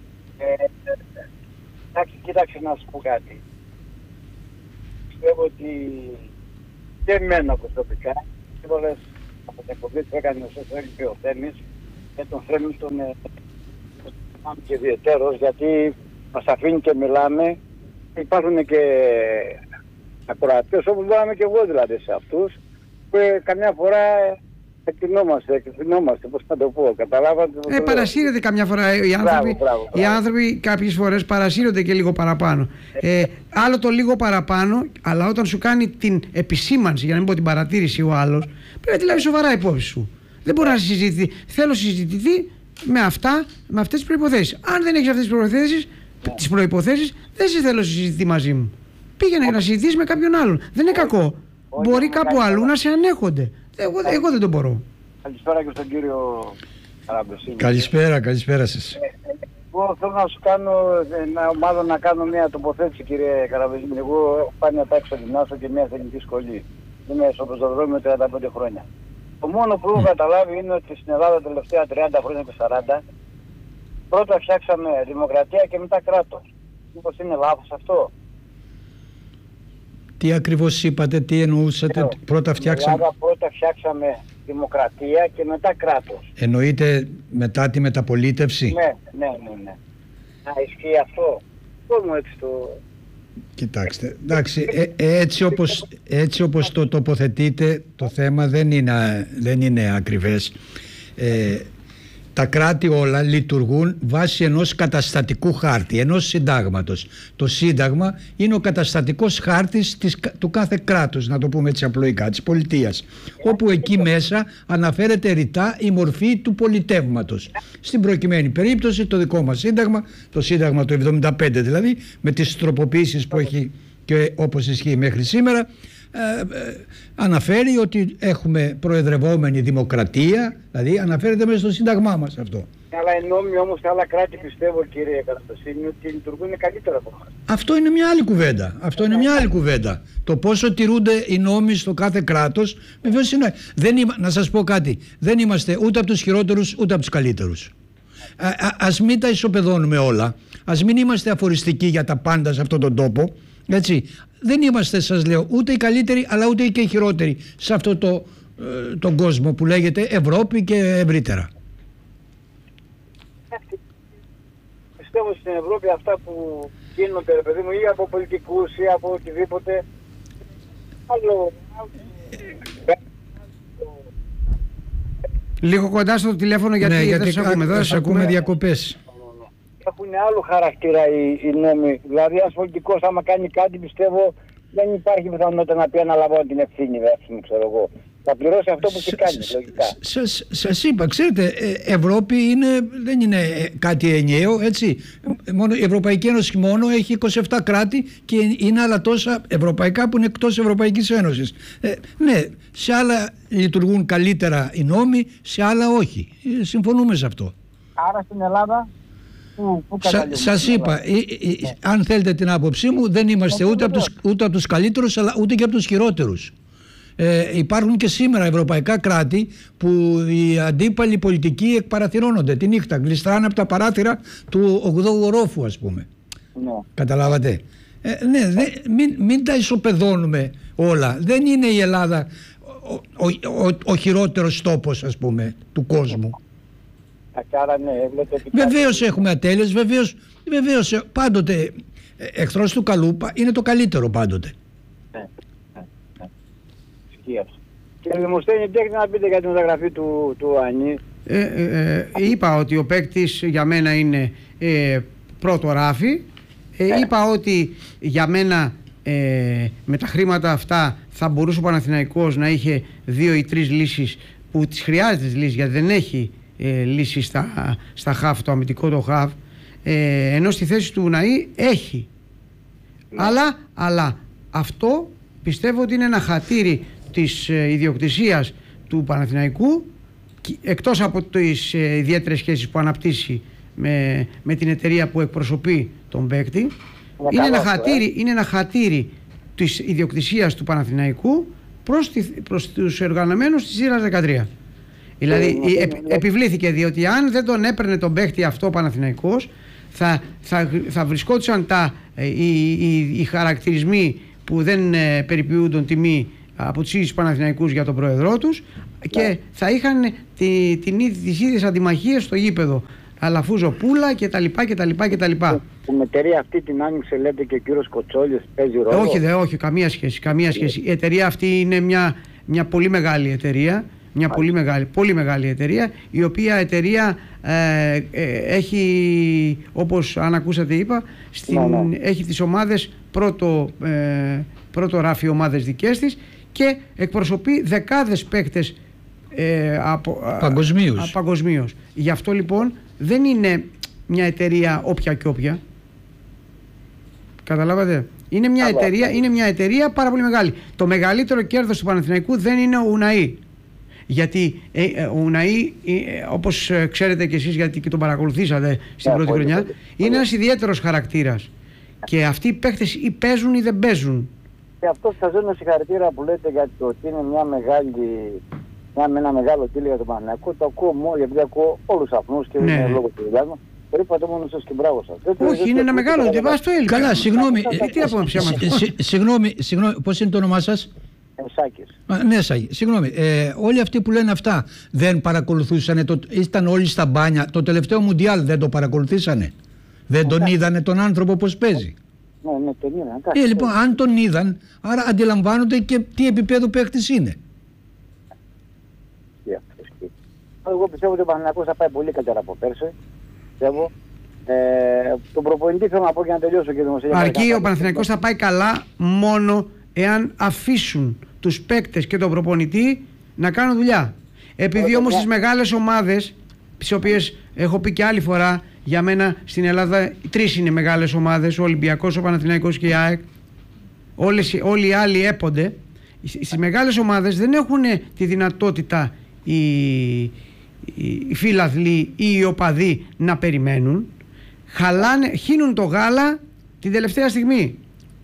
Εντάξει, κοίταξε να σου πω κάτι. Πιστεύω ότι και εμένα προσωπικά, σύμβολες από την εκπομπή που έκανε ο Σεφέρης και ο Θέμης, και τον Θέμης τον πάμε και ιδιαιτέρως, γιατί μας αφήνει και μιλάμε. Υπάρχουν και ακροατές, όπως μπορούμε και εγώ δηλαδή σε αυτούς, που καμιά φορά εκτινόμαστε, πώς να το πω, καταλάβατε? Παρασύρεται καμιά φορά οι άνθρωποι. Μπράβο. Οι άνθρωποι κάποιες φορές παρασύρονται και λίγο παραπάνω. Άλλο το λίγο παραπάνω, αλλά όταν σου κάνει την επισήμανση, για να μην πω την παρατήρηση ο άλλος, πρέπει να τη λάβει σοβαρά υπόψη σου. Δεν μπορεί να συζητηθεί. Θέλω να συζητηθεί με αυτές τις προϋποθέσεις. Αν δεν έχεις αυτές τις προϋποθέσεις, δεν σε θέλω να συζητηθεί μαζί μου. Πήγαινε να συζητήσεις με κάποιον άλλον. Δεν είναι κακό. Μπορεί κάπου αλλού να σε ανέχονται. Εγώ δεν το μπορώ. Καλησπέρα και στον κύριο Καραμπεσίνη. Καλησπέρα σας. Εγώ θέλω να σου κάνω, μάλλον να κάνω μια τοποθέτηση, κύριε Καραμπεσίνη. Εγώ πάνε να έξω γυμνάσιο και μια τεχνική σχολή. Είμαι στο πεζοδρόμιο 35 χρόνια. Το μόνο που έχω καταλάβει είναι ότι στην Ελλάδα τα τελευταία 30 χρόνια και 40 πρώτα φτιάξαμε δημοκρατία και μετά κράτος. Μήπως είναι λάθος αυτό? Τι ακριβώς είπατε, τι εννοούσατε? Πρώτα φτιάξαμε δημοκρατία και μετά κράτος. Εννοείται μετά τη μεταπολίτευση? Ναι. Να ισχύει αυτό? Πώς έτσι το... Κοιτάξτε, εντάξει, έτσι όπως το τοποθετείτε, το θέμα δεν είναι ακριβές. Τα κράτη όλα λειτουργούν βάσει ενός καταστατικού χάρτη, ενός συντάγματος. Το σύνταγμα είναι ο καταστατικός χάρτης του κάθε κράτους, να το πούμε έτσι απλοϊκά, της πολιτείας, όπου εκεί μέσα αναφέρεται ρητά η μορφή του πολιτεύματος. Στην προκειμένη περίπτωση το δικό μας σύνταγμα, το σύνταγμα του 75 δηλαδή, με τις τροποποίησεις που έχει και όπως ισχύει μέχρι σήμερα, αναφέρει ότι έχουμε προεδρευόμενη δημοκρατία, δηλαδή αναφέρεται μέσα στο σύνταγμά μας αυτό. Αλλά οι νόμοι όμως σε άλλα κράτη, πιστεύω, κύριε Καρατοσίνη, ότι λειτουργούν καλύτερα από εμάς. Αυτό είναι μια άλλη κουβέντα. Αυτό είναι μια άλλη κουβέντα. Το πόσο τηρούνται οι νόμοι στο κάθε κράτος, βεβαίως είναι. Να σας πω κάτι. Δεν είμαστε ούτε από τους χειρότερους ούτε από τους καλύτερους. Ας μην τα ισοπεδώνουμε όλα. Ας μην είμαστε αφοριστικοί για τα πάντα σε αυτόν τον τόπο. Έτσι. Δεν είμαστε, σας λέω, ούτε οι καλύτεροι αλλά ούτε και οι χειρότεροι σε αυτό τον κόσμο που λέγεται Ευρώπη και ευρύτερα. Πιστεύω στην Ευρώπη αυτά που γίνονται, ρε παιδί μου, ή από πολιτικούς ή από οτιδήποτε άλλο. Λίγο κοντά στο τηλέφωνο γιατί δεν σας ακούμε. Εδώ σας ακούμε διακοπές. Έχουν άλλο χαρακτήρα οι νόμοι. Δηλαδή ένας πολιτικός άμα κάνει κάτι, πιστεύω δεν υπάρχει πιθανότητα να πει αναλαμβάνω την ευθύνη, ξέρω εγώ. Θα πληρώσει αυτό που έχει κάνει, λογικά. Σας είπα, ξέρετε, Ευρώπη δεν είναι κάτι ενιαίο, έτσι. Μόνο, η Ευρωπαϊκή Ένωση μόνο έχει 27 κράτη και είναι άλλα τόσα ευρωπαϊκά που είναι εκτός Ευρωπαϊκής Ένωσης. Ναι, σε άλλα λειτουργούν καλύτερα οι νόμοι, σε άλλα όχι. Συμφωνούμε σε αυτό. Άρα στην Ελλάδα... Σας είπα, αν θέλετε την άποψή μου, δεν είμαστε ούτε από τους καλύτερους αλλά ούτε και από τους χειρότερους. Υπάρχουν και σήμερα ευρωπαϊκά κράτη που οι αντίπαλοι πολιτικοί εκπαραθυρώνονται τη νύχτα, γλιστράνε από τα παράθυρα του 8ου ορόφου, ας πούμε. Ναι. Καταλάβατε. Ναι, μην τα ισοπεδώνουμε όλα. Δεν είναι η Ελλάδα ο χειρότερος τόπος, ας πούμε, του κόσμου. Άρα, ναι, βεβαίως έχουμε ατέλειες, βεβαίως πάντοτε εχθρός του καλού είναι το καλύτερο πάντοτε. Κύριε Δημοσθένη, τι έχετε να πείτε για την μεταγραφή του Ανή? Είπα ότι ο παίκτης για μένα είναι πρώτο ράφι. Είπα ότι για μένα με τα χρήματα αυτά θα μπορούσε ο Παναθηναϊκός να είχε 2 ή 3 λύσεις που τις χρειάζεται τις λύσεις, γιατί δεν έχει λύσεις στα χαφ, το αμυντικό το χαφ, ενώ στη θέση του Ναΐ έχει. Αλλά αυτό πιστεύω ότι είναι ένα χατήρι της ιδιοκτησίας του Παναθηναϊκού, εκτός από τις ιδιαίτερες σχέσεις που αναπτύσσει με την εταιρεία που εκπροσωπεί τον παίκτη. Είναι ένα χατήρι της ιδιοκτησίας του Παναθηναϊκού προς τους εργαζομένους της ΣΥΡΑΣ 13. Δηλαδή επιβλήθηκε, διότι αν δεν τον έπαιρνε τον παίκτη αυτό ο Παναθηναϊκός, θα βρισκόντουσαν οι χαρακτηρισμοί που δεν περιποιούνται τιμή από τους ίδιους Παναθηναϊκούς για τον πρόεδρό τους και θα είχαν τις ίδιες αντιμαχίες στο γήπεδο. Αλαφούζο Πούλα κτλ. Την εταιρεία αυτή την άνοιξε, λέτε, και ο κύριος Κοτσόλης, παίζει ρόλο? Όχι, καμία σχέση. Η εταιρεία αυτή είναι μια πολύ μεγάλη εταιρεία. Μια πολύ μεγάλη εταιρεία, η οποία εταιρεία έχει, όπως αν ακούσατε είπα, έχει τις ομάδες πρώτο ράφι ομάδες δικές της και εκπροσωπεί δεκάδες παίκτες παγκοσμίως. Γι' αυτό λοιπόν δεν είναι μια εταιρεία όποια και όποια. Καταλάβατε. Είναι μια εταιρεία πάρα πολύ μεγάλη. Το μεγαλύτερο κέρδος του Παναθηναϊκού δεν είναι ο Ουναΐ. Γιατί ο Ουναΐ, όπως ξέρετε και εσείς, γιατί και τον παρακολουθήσατε στην πρώτη χρονιά, είναι ένας ιδιαίτερος χαρακτήρας. Και αυτοί οι παίχτες ή παίζουν ή δεν παίζουν. Και αυτό σας δίνω συγχαρητήρια που λέτε, γιατί ότι είναι ένα μεγάλο κύλιο για τον Παναθηναϊκό. Το ακούω μόνο, γιατί ακούω όλους τους αφνούς και δεν είναι λόγω του δουλειάς μου. Περίπου μόνο σας και μπράβο σας. Όχι, είναι ένα μεγάλο, δεν βάζει το έλειπα. Καλά, συγγνώμη. Συγγνώμη, πώς είναι το όνομά σας? Σάκης. Ναι, Σάκη. Συγγνώμη. Όλοι αυτοί που λένε αυτά δεν παρακολουθούσαν, ήταν όλοι στα μπάνια. Το τελευταίο Μουντιάλ δεν το παρακολουθήσανε? Δεν τον είδανε τον άνθρωπο πώς παίζει? Ναι, τον είδαν. Λοιπόν, αν τον είδαν, άρα αντιλαμβάνονται και τι επίπεδο παίχτης είναι. Εγώ πιστεύω ότι ο Παναθηναϊκός θα πάει πολύ καλύτερα από πέρσι. Πιστεύω. Τον προπονητή θέλω να πω για να τελειώσω, κύριε Δημοσθένη. Αρκεί ο Παναθηναϊκός θα πάει καλά μόνο εάν αφήσουν τους παίκτες και τον προπονητή να κάνουν δουλειά. Επειδή όμως τις μεγάλες ομάδες, τις οποίες έχω πει και άλλη φορά, για μένα στην Ελλάδα 3 είναι μεγάλες ομάδες, ο Ολυμπιακός, ο Παναθηναϊκός και η ΑΕΚ, όλοι οι άλλοι έπονται. Στις μεγάλες ομάδες δεν έχουν τη δυνατότητα οι φίλαθλοι ή οι οπαδοί να περιμένουν, χύνουν το γάλα την τελευταία στιγμή.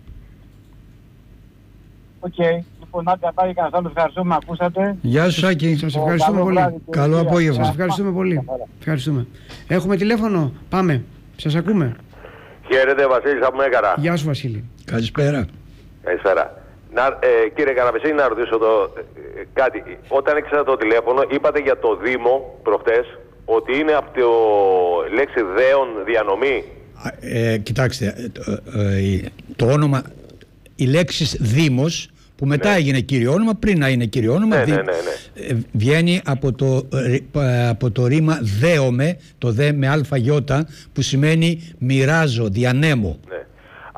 Οκ. Λοιπόν, άντε πάει κανένα άλλο. Ευχαριστούμε, ακούσατε. Γεια σου, Σάκη. Σας ευχαριστούμε πολύ. Καλό απόγευμα. Σας ευχαριστούμε πολύ. Ευχαριστούμε. Έχουμε τηλέφωνο. Πάμε. Σας ακούμε. Χαίρετε, Βασίλης από Μέγαρα. Γεια σου, Βασίλη. Καλησπέρα. Καλησπέρα. Κύριε Καραπεσίνη, να ρωτήσω κάτι. Όταν έξερα το τηλέφωνο, είπατε για το Δήμο προχτές ότι είναι από το λέξη δέον διανομή. Κοιτάξτε, το όνομα, η λέξη Δήμος, που μετά έγινε κύριο όνομα, πριν να είναι κύριο όνομα, βγαίνει από το ρήμα δέομαι, το δε με αλφαγιώτα, που σημαίνει μοιράζω, διανέμω. Ναι.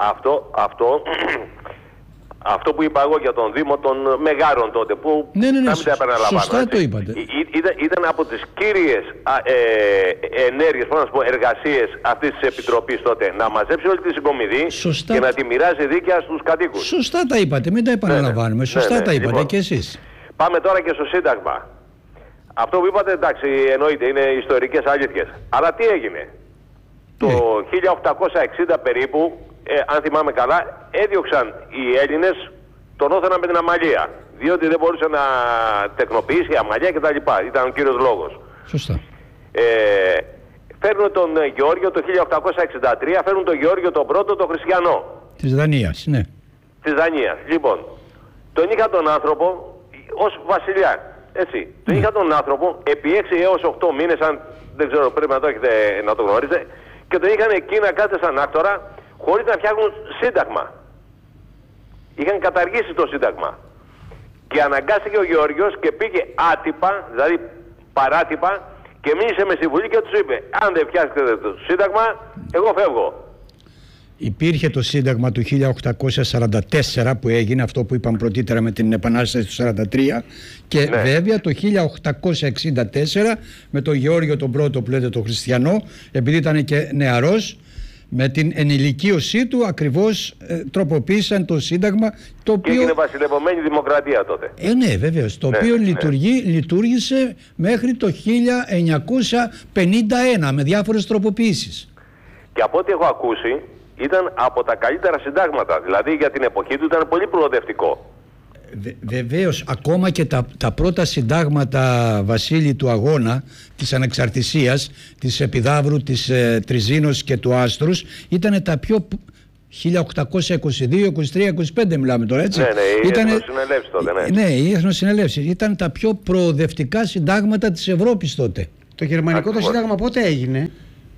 Αυτό που είπα εγώ για τον Δήμο των Μεγάρων τότε, που ναι, μην τα επαναλαμβάνω. Σωστά το είπατε. Ήταν από τις κύριες ενέργειες, εργασίες αυτής της Επιτροπής τότε, να μαζέψει όλη τη συγκομιδή και να τη μοιράζει δίκαια στους κατοίκους. Σωστά τα είπατε, μην τα επαναλαμβάνουμε. Σωστά τα είπατε, λοιπόν, και εσείς. Πάμε τώρα και στο Σύνταγμα. Αυτό που είπατε, εντάξει, εννοείται, είναι ιστορικές αλήθειες. Αλλά τι έγινε? Το 1860 περίπου, αν θυμάμαι καλά, έδιωξαν οι Έλληνες τον Όθωνα με την αμαλία. Διότι δεν μπορούσε να τεκνοποιήσει η αμαλία κτλ. Ήταν ο κύριος λόγος. Σωστά. Φέρνουν τον Γεώργιο το 1863, φέρνουν τον Γεώργιο τον πρώτο, τον Χριστιανό. Της Δανίας, ναι. Της Δανίας. Λοιπόν, τον είχα τον άνθρωπο ως βασιλιά. Έτσι. Τον είχα τον άνθρωπο επί 6 έως 8 μήνες, αν δεν ξέρω, πρέπει να το έχετε να το γνωρίζετε, και τον είχαν εκεί να κάθεται σαν άκτορα, χωρίς να φτιάχνουν σύνταγμα. Είχαν καταργήσει το σύνταγμα. Και αναγκάστηκε ο Γεώργιος και πήγε άτυπα, δηλαδή παράτυπα, και μίλησε με στη Βουλή και τους είπε: αν δεν φτιάξετε το σύνταγμα, εγώ φεύγω. Υπήρχε το σύνταγμα του 1844 που έγινε, αυτό που είπαμε πρωτήτερα με την Επανάσταση του 1943, και βέβαια το 1864 με τον Γεώργιο τον πρώτο που λέτε τον Χριστιανό, επειδή ήταν και νεαρός, με την ενηλικίωσή του ακριβώς τροποποίησαν το σύνταγμα, το οποίο... Και έγινε βασιλευωμένη δημοκρατία τότε. Ναι, βεβαίως, το οποίο λειτουργήσε μέχρι το 1951 με διάφορες τροποποιήσεις. Και από ό,τι έχω ακούσει, ήταν από τα καλύτερα συντάγματα. Δηλαδή για την εποχή του ήταν πολύ προοδευτικό. Βεβαίως, ακόμα και τα πρώτα συντάγματα, Βασίλη, του αγώνα της ανεξαρτησίας, της Επιδαύρου, της Τριζίνος και του Άστρους, ήταν τα πιο... 1822, 23, 25 μιλάμε τώρα, έτσι. Ναι, οι εθνοσυνελεύσεις τότε, ναι. Ναι, οι εθνοσυνελεύσεις ήταν τα πιο προοδευτικά συντάγματα της Ευρώπης τότε. Το γερμανικό το σύνταγμα πότε έγινε?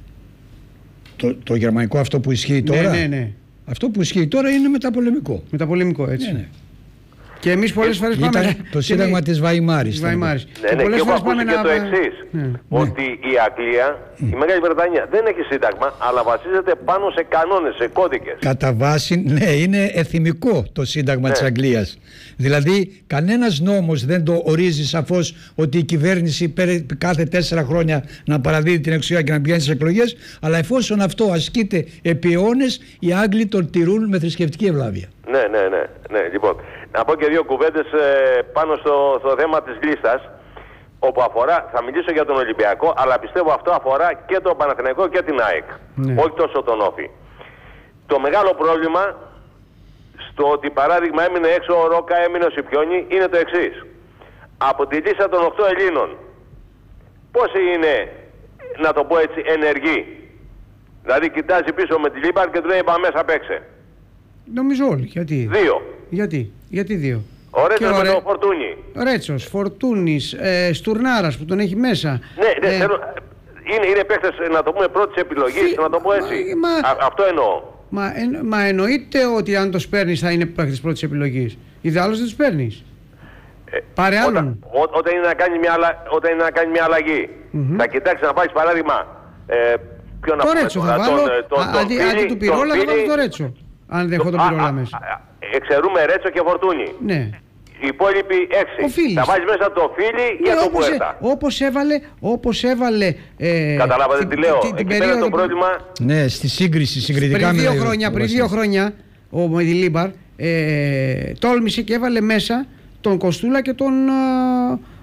Το γερμανικό αυτό που ισχύει τώρα? Ναι. Αυτό που ισχύει τώρα είναι μεταπολεμικό. Μεταπολεμικό, έτσι. Ναι. Και εμείς πολλές φορές πάμε... Ήταν το σύνταγμα της Βαϊμάρης. Ναι, και έχω ακούσει και το εξής. Ότι η Αγγλία, η Μεγάλη Βρετανία, δεν έχει σύνταγμα, αλλά βασίζεται πάνω σε κανόνες, σε κώδικες. Κατά βάση, ναι, είναι εθιμικό το σύνταγμα της Αγγλίας. Δηλαδή, κανένας νόμος δεν το ορίζει σαφώς ότι η κυβέρνηση κάθε 4 χρόνια να παραδίδει την εξουσία και να πηγαίνει στις εκλογές, αλλά εφόσον αυτό ασκείται επί αιώνες, οι Άγγλοι τον τηρούν με θρησκευτική ευλάβεια. Ναι. Λοιπόν, να πω και δύο κουβέντες πάνω στο θέμα της λίστας, όπου αφορά, θα μιλήσω για τον Ολυμπιακό, αλλά πιστεύω αυτό αφορά και τον Παναθηναϊκό και την ΑΕΚ. Όχι τόσο τον Όφη. Το μεγάλο πρόβλημα στο ότι παράδειγμα έμεινε έξω ο Ρόκα, έμεινε ο Σιπιόνι, είναι το εξής. Από τη λίστα των 8 Ελλήνων, πόσοι είναι, να το πω έτσι, ενεργοί? Δηλαδή κοιτάζει πίσω με τη Λίμπαρ και του λέει είπα μέσα παίξε. Νομίζω όλοι. Γιατί? 2. Γιατί 2? Ο Ρέτσος με το Φορτούνι. Ρέτσος, Φορτούνης, Στουρνάρας που τον έχει μέσα. Ναι, είναι παίκτες, να το πούμε, πρώτης επιλογής, να το πω έτσι. Αυτό εννοώ. Μα εννοείται ότι αν το παίρνεις θα είναι παίκτες πρώτης επιλογής. Ιδάλλως δεν τους παίρνεις. Πάρε άλλον. Όταν είναι να κάνει μια αλλαγή, θα κοιτάξει να πάρεις παράδειγμα. Το Ρέτσο θα βάλω. Αντί του Πυρόλα θα βάλω το Ρέτσο. Αν δεν έχω τον Πυρόλα μέσα. Εξαιρούμε Ρέτσο και Φορτούνι. Ναι. Οι υπόλοιποι 6. Θα βάζει μέσα το Φίλι και το Πουέρτα. Όπως έβαλε. Καταλάβατε τι λέω. Εκεί πέρα το πρόβλημα. Ναι, στη σύγκριση συγκριτικά πριν 2 χρόνια ο Μεδιλίμπαρ τόλμησε και έβαλε μέσα τον Κοστούλα και τον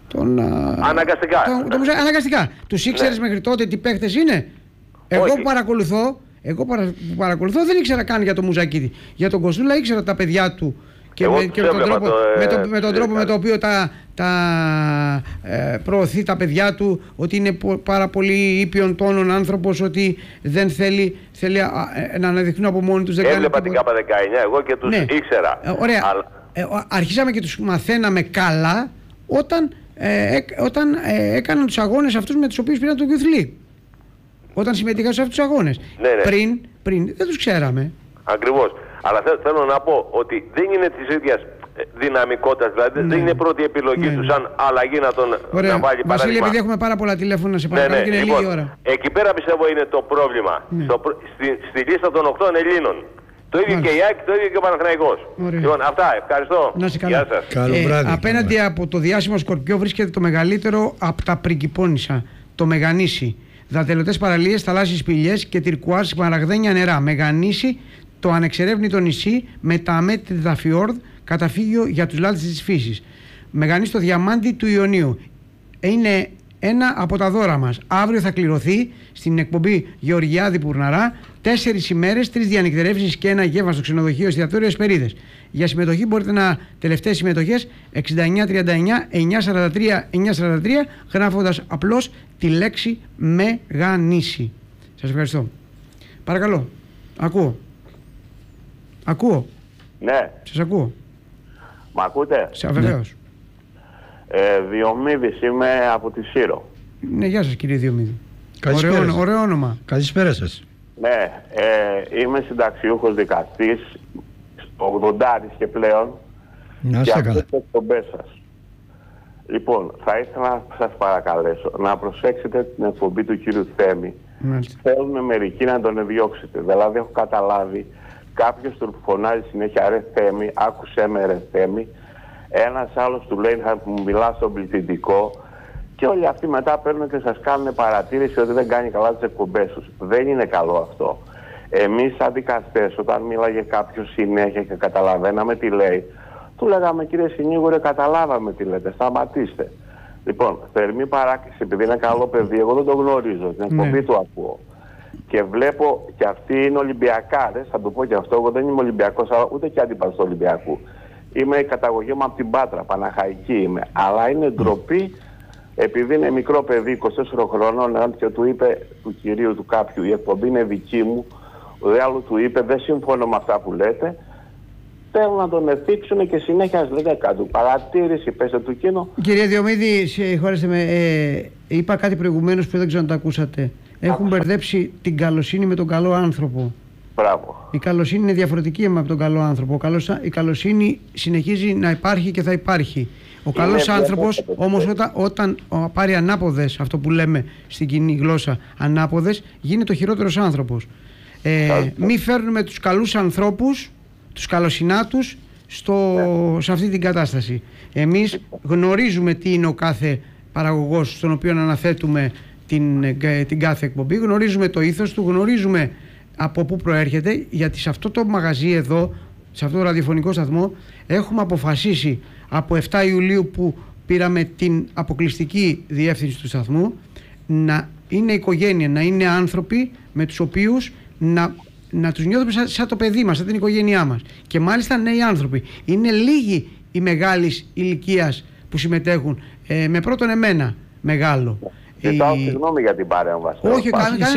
Αναγκαστικά. Αναγκαστικά. Τους ήξερες μέχρι τότε τι παίχτες είναι? Εγώ που παρακολουθώ δεν ήξερα καν για τον Μουζακίδη. Για τον Κοστούλα ήξερα τα παιδιά του και με τον τρόπο με τον οποίο προωθεί τα παιδιά του, ότι είναι πάρα πολύ ήπιον τόνων άνθρωπος, ότι δεν θέλει να αναδειχθούν από μόνοι τους. Έβλεπα την ΚΑΠΑ 19 εγώ και τους ήξερα. Ωραία. Αρχίσαμε και τους μαθαίναμε καλά όταν έκαναν τους αγώνες αυτούς με τους οποίους πήραν το Youth League. Όταν συμμετείχαν σε αυτούς τους αγώνες. Ναι. Πριν δεν τους ξέραμε. Ακριβώς. Αλλά θέλω να πω ότι δεν είναι της ίδιας δυναμικότητας, δηλαδή δεν είναι πρώτη επιλογή του σαν αλλαγή να βάλει παράδειγμα. Βασίλη, επειδή έχουμε πάρα πολλά τηλέφωνα, σε παρακαλώ, και είναι λίγη ώρα. Εκεί πέρα πιστεύω είναι το πρόβλημα. Στη λίστα των 8 Ελλήνων. Το ίδιο και η ΑΕΚ, το ίδιο και ο Παναθηναϊκός. Λοιπόν, αυτά. Ευχαριστώ. Να είσαι καλά. Γεια σας. Απέναντι από το διάσημο Σκορπιό βρίσκεται το μεγαλύτερο από τα Πριγκιπώνησα, το Μεγανήσι. Δατελωτές παραλίες, θαλάσσιες σπηλιές και τυρκουάζ σμαραγδένια νερά. Μεγανήσι, το ανεξερεύνητο νησί με τα αμέτρητα φιόρδ, καταφύγιο για τους λάτρες της φύσης. Μεγανήσι, το διαμάντι του Ιωνίου. Είναι ένα από τα δώρα μας. Αύριο θα κληρωθεί στην εκπομπή Γεωργιάδη Πουρναρά 4 ημέρες, 3 διανυκτερεύσεις και ένα γεύμα στο ξενοδοχείο εστιατόριο Εσπερίδες. Για συμμετοχή μπορείτε τελευταίες συμμετοχές 6939-943-943 γράφοντας απλώς τη λέξη Μεγανήσι. Σας ευχαριστώ. Παρακαλώ. Ακούω. Ναι. Σας ακούω. Μ' ακούτε? Βεβαίως. Διομήδης είμαι από τη Σύρο. Ναι, γεια σας κύριε Διομήδη. Ωραίο όνομα. Καλησπέρα σας. Ναι, είμαι συνταξιούχος δικαστής, 80 και πλέον. Να είστε καλά. Και αυτές τις εκπομπές σας. Λοιπόν, θα ήθελα να σας παρακαλέσω να προσέξετε την εκπομπή του κύριου Θέμη. Θέλουν μερικοί να τον διώξετε. Δηλαδή έχω καταλάβει, κάποιος του φωνάζει συνέχεια ρε Θέμη, άκουσέ με ρε Θέμη. Ένας άλλος του λέει θα μου μιλά στον πληθυντικό. Και όλοι αυτοί μετά παίρνουν και σας κάνουν παρατήρηση ότι δεν κάνει καλά τις εκπομπές τους. Δεν είναι καλό αυτό. Εμείς σαν δικαστές, όταν μίλαγε κάποιος συνέχεια και καταλαβαίναμε τι λέει, του λέγαμε κύριε συνήγορε, καταλάβαμε τι λέτε, σταματήστε. Λοιπόν, θερμή παράκληση, επειδή είναι καλό παιδί, εγώ δεν το γνωρίζω, την εκπομπή του ακούω. Και βλέπω και αυτοί είναι Ολυμπιακάρες, θα το πω και αυτό, εγώ δεν είμαι Ολυμπιακός, αλλά ούτε και αντίπαλος του Ολυμπιακού. Είμαι η καταγωγή μου από την Πάτρα, Παναχαϊκή είμαι. Αλλά είναι ντροπή, επειδή είναι μικρό παιδί, 24 χρονών, και του είπε του κυρίου του κάποιου, η εκπομπή είναι δική μου, ο άλλου του είπε, δεν συμφωνώ με αυτά που λέτε, θέλουν να τον εθίξουν και συνέχεια λέτε κάτω. Παρατήρηση, πέστε του κοινού. Κύριε Διομήδη, συγχωρέστε με, είπα κάτι προηγουμένως που δεν ξέρω αν το ακούσατε. Έχουν μπερδέψει την καλοσύνη με τον καλό άνθρωπο. Μπράβο. Η καλοσύνη είναι διαφορετική από τον καλό άνθρωπο. Η καλοσύνη συνεχίζει να υπάρχει και θα υπάρχει. Ο καλός άνθρωπος όμως όταν πάρει ανάποδες, αυτό που λέμε στην κοινή γλώσσα, ανάποδες, γίνεται ο χειρότερος άνθρωπος. Μη φέρνουμε τους καλούς ανθρώπους, τους καλοσυνάτους, σε αυτή την κατάσταση. Εμείς γνωρίζουμε τι είναι ο κάθε παραγωγός στον οποίο αναθέτουμε την κάθε εκπομπή, γνωρίζουμε το ήθος του, γνωρίζουμε από πού προέρχεται, γιατί σε αυτό το μαγαζί εδώ, σε αυτό το ραδιοφωνικό σταθμό, έχουμε αποφασίσει από 7 Ιουλίου που πήραμε την αποκλειστική διεύθυνση του σταθμού, να είναι οικογένεια, να είναι άνθρωποι με τους οποίους να τους νιώθουμε σαν το παιδί μας, σαν την οικογένειά μας. Και μάλιστα νέοι άνθρωποι. Είναι λίγοι οι μεγάλης ηλικίας που συμμετέχουν, με πρώτον εμένα μεγάλο. Ζητάω συγγνώμη για την παρέμβαση. Όχι,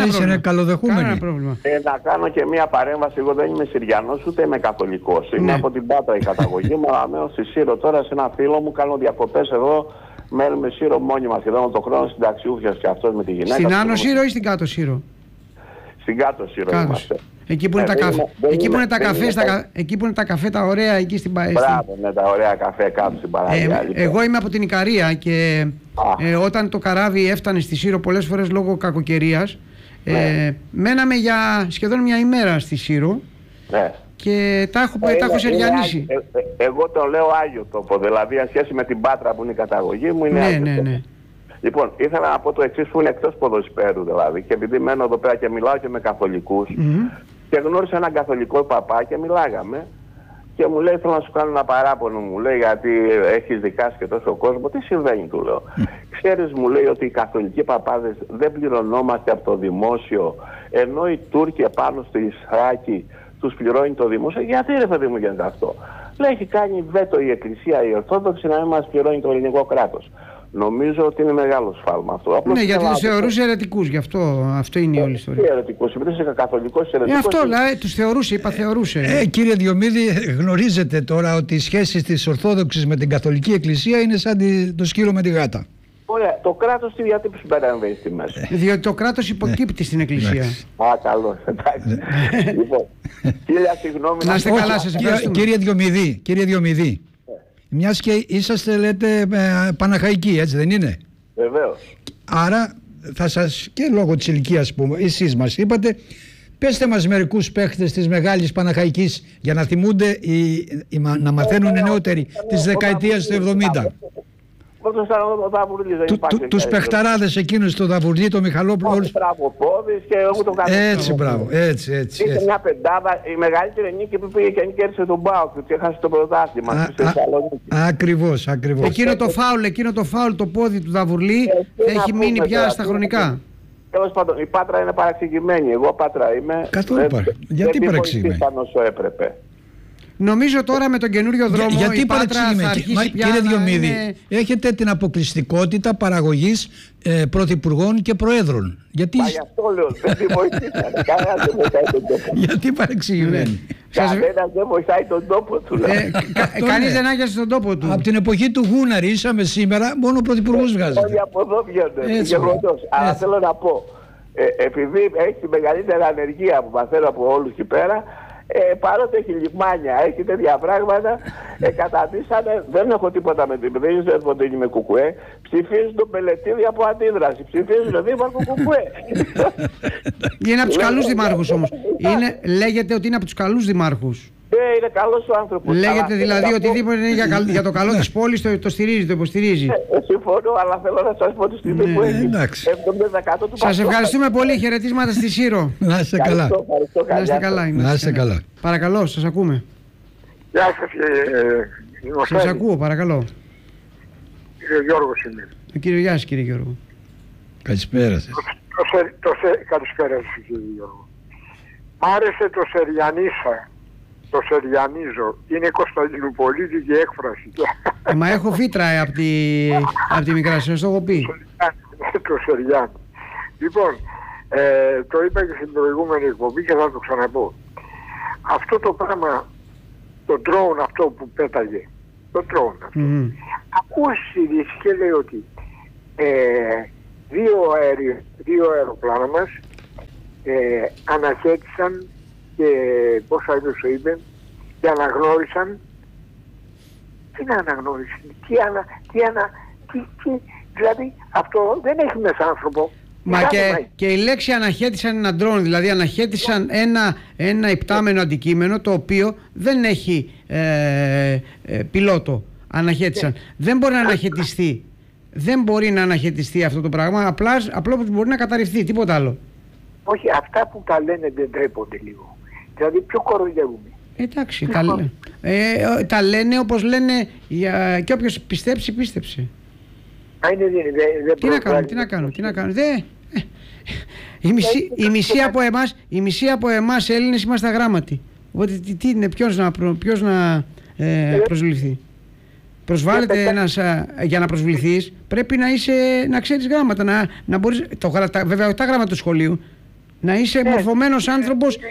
κανένα πρόβλημα. Να κάνω και μία παρέμβαση. Εγώ δεν είμαι Συριανός ούτε είμαι Καθολικός. Είμαι από την Πάτρα η καταγωγή μου, αλλά μένω στη Σύρο τώρα σε ένα φίλο μου. Κάνω διακοπές εδώ. Μένουμε Σύρο μόνιμα σχεδόν τον χρόνο, συνταξιούχος και αυτός με τη γυναίκα. Στην Άνω Σύρο ή στην Κάτω Σύρο? Στην Κάτω Σύρο είμαστε. Εκεί που είναι τα καφέ, εκεί που είναι τα καφέ τα ωραία, εκεί στην Παέστη. Μπράβο, ναι, τα ωραία καφέ κάτω στην Παναγία. Εγώ είμαι από την Ικαρία και όταν το καράβι έφτανε στη Σύρο πολλές φορές λόγω κακοκαιρίας, μέναμε για σχεδόν μια ημέρα στη Σύρο και τα έχω σεριανίσει. Εγώ το λέω Άγιο τόπο, δηλαδή σε σχέση με την Πάτρα που είναι η καταγωγή μου είναι Άγιο τόπο. Λοιπόν, ήθελα να πω το εξής που είναι εκτός ποδοσφαίρου δηλαδή, και επειδή μένω εδώ πέρα και μιλάω και με καθολικούς, και γνώρισα έναν καθολικό παπά και μιλάγαμε και μου λέει, θέλω να σου κάνω ένα παράπονο, μου λέει, γιατί έχεις δικάσει και τόσο κόσμο. Τι συμβαίνει, του λέω. Ξέρεις, μου λέει, ότι οι καθολικοί παπάδες δεν πληρωνόμαστε από το δημόσιο, ενώ οι Τούρκοι επάνω στη Θράκη τους πληρώνει το δημόσιο. Γιατί, ρε παιδί μου, γίνεται αυτό? Λέει, έχει κάνει βέτο η Εκκλησία, η Ορθόδοξη, να μην μας πληρώνει το ελληνικό κράτος. Νομίζω ότι είναι μεγάλο σφάλμα αυτό. Απλώς ναι, γιατί τους θεωρούσε αιρετικούς, γι' αυτό είναι η όλη ιστορία. Τι αιρετικούς, επειδή είσαι καθολικός αιρετικός. Αυτό λέει, τους θεωρούσε, θεωρούσε. Κύριε Διομήδη, γνωρίζετε τώρα ότι οι σχέσεις της Ορθόδοξης με την Καθολική Εκκλησία είναι σαν το σκύλο με τη γάτα. Ωραία, το κράτος τι γιατί συμπεριλαμβάνει στη μέση? Διότι το κράτος υποκύπτει στην Εκκλησία. Α, καλώς, εντάξει. Λοιπόν, κύριε, συγγνώμη. Να είστε καλά, σας ευχαριστούμε. Κύριε Διομηδή, μιας και είσαστε, λέτε, Παναχαϊκοί, έτσι δεν είναι? Βεβαίως. Άρα θα σας, και λόγω της ηλικίας που εσείς μας είπατε, πέστε μας μερικούς παίχτες της Μεγάλης Παναχαϊκής για να θυμούνται, να μαθαίνουν οι νεότεροι της δεκαετίας του 70. Τους παιχταράδες εκείνους, το Δαβουρλί, το Μιχαλόπουλο. Όλους Τραποπόδης και εγώ το καθένα. Έτσι, μπράβο, έτσι. Είχε μια πεντάδα, η μεγαλύτερη νίκη που πήγε και κέρδισε τον ΠΑΟΚ και έχασε το πρωτάθλημα στη Θεσσαλονίκη. Ακριβώς. Εκείνο το φάουλ το πόδι του Δαβουρλί έχει μείνει πια στα χρονικά. Τέλος πάντων, η Πάτρα είναι παραξηγημένη. Εγώ Πάτρα είμαι. Καθόλου γιατί παραξηγημένη? Δεν όσο έπρεπε. Νομίζω τώρα με τον καινούριο δρόμο γιατί η Πάτρα θα αρχίσει πια. Κύριε Διομήδη, έχετε την αποκλειστικότητα παραγωγής πρωθυπουργών και προέδρων. Γιατί... Μα γι' αυτό λέω, δεν τη βοηθήσανε. Κανένας δεν βοηθάει τον τόπο. Γιατί παρεξηγημένοι? Κανένας δεν βοηθάει τον τόπο του. Κανείς δεν άγιασε τον τόπο του. Από την εποχή του Γούναρη είσαμε σήμερα, μόνο πρωθυπουργούς βγάζετε. Όλοι από εδώ βγαίνουν. Αλλά θέλω να πω, επειδή έχει τη μεγαλύτερη ανεργία που μαθαίνω από όλους εκεί πέρα, παρότι έχει λιμάνια, έχει τέτοια πράγματα, καταντήσανε, δεν έχω τίποτα με την παιδεία, δεν ποτέ με κουκουέ, ψηφίζουν τον Πελετήδη από αντίδραση, ψηφίζουν τον δήμαρχο κουκουέ. Είναι από τους καλούς δημάρχους όμως. Λέγεται ότι είναι από τους καλούς δημάρχους. Είναι καλός ο άνθρωπος. Λέγεται δηλαδή οτιδήποτε είναι για το καλό της πόλης το στηρίζει, το υποστηρίζει. Συμφωνώ, αλλά θέλω να σας πω τη στιγμή που έχει 70% του. Σας ευχαριστούμε πολύ. Χαιρετίσματα στη Σύρο. Να είστε καλά. Να είστε καλά. Παρακαλώ, σας ακούμε. Γεια σας, σας ακούω, παρακαλώ. Κύριε Γιώργος είμαι. Γεια σας, κύριε Γιώργο. Καλησπέρα σας. Καλησπέρα σας, κύριε Γιώργο. Μ' άρεσε το Σεριανίσα. Το Σεριανίζω. Είναι κωνσταντινουπολίτικη έκφραση. Μα έχω φύτρα από τη Μικρασία, το έχω πει. Το Σεριάνι. Λοιπόν, το είπα και στην προηγούμενη εκπομπή και θα το ξαναπώ. Αυτό το πράγμα, το drone αυτό που πέταγε, το drone αυτό, ακούω στις ειδήσεις και λέει ότι δύο αεροπλάνα μας αναχέτησαν και πόσα είδους το είπε και αναγνώρισαν. Τι να αναγνώρισαν, δηλαδή αυτό δεν έχει μέσα άνθρωπο. Μα και η λέξη αναχέτησαν ένα ντρόν, δηλαδή αναχέτησαν ένα υπτάμενο αντικείμενο το οποίο δεν έχει πιλότο. Αναχέτησαν. Δεν μπορεί να αναχαιτιστεί. Δεν μπορεί να αναχαιτιστεί αυτό το πράγμα, απλώς μπορεί να καταρριφθεί, τίποτα άλλο. Όχι, αυτά που τα λένε δεν τρέπονται λίγο. Δηλαδή πιο κοροϊδεύουμε. Εντάξει, τα λένε όπως λένε και όποιος πιστέψει, πίστεψε. Τι να κάνω. Η μισή από εμάς Έλληνες είμαστε αγράμματοι. Οπότε τι είναι, ποιος να προσβληθεί. Προσβάλλεται ένας, για να προσβληθείς πρέπει να ξέρεις γράμματα, να μπορείς, βέβαια τα γράμματα του σχολείου, να είσαι μορφωμένος άνθρωπος.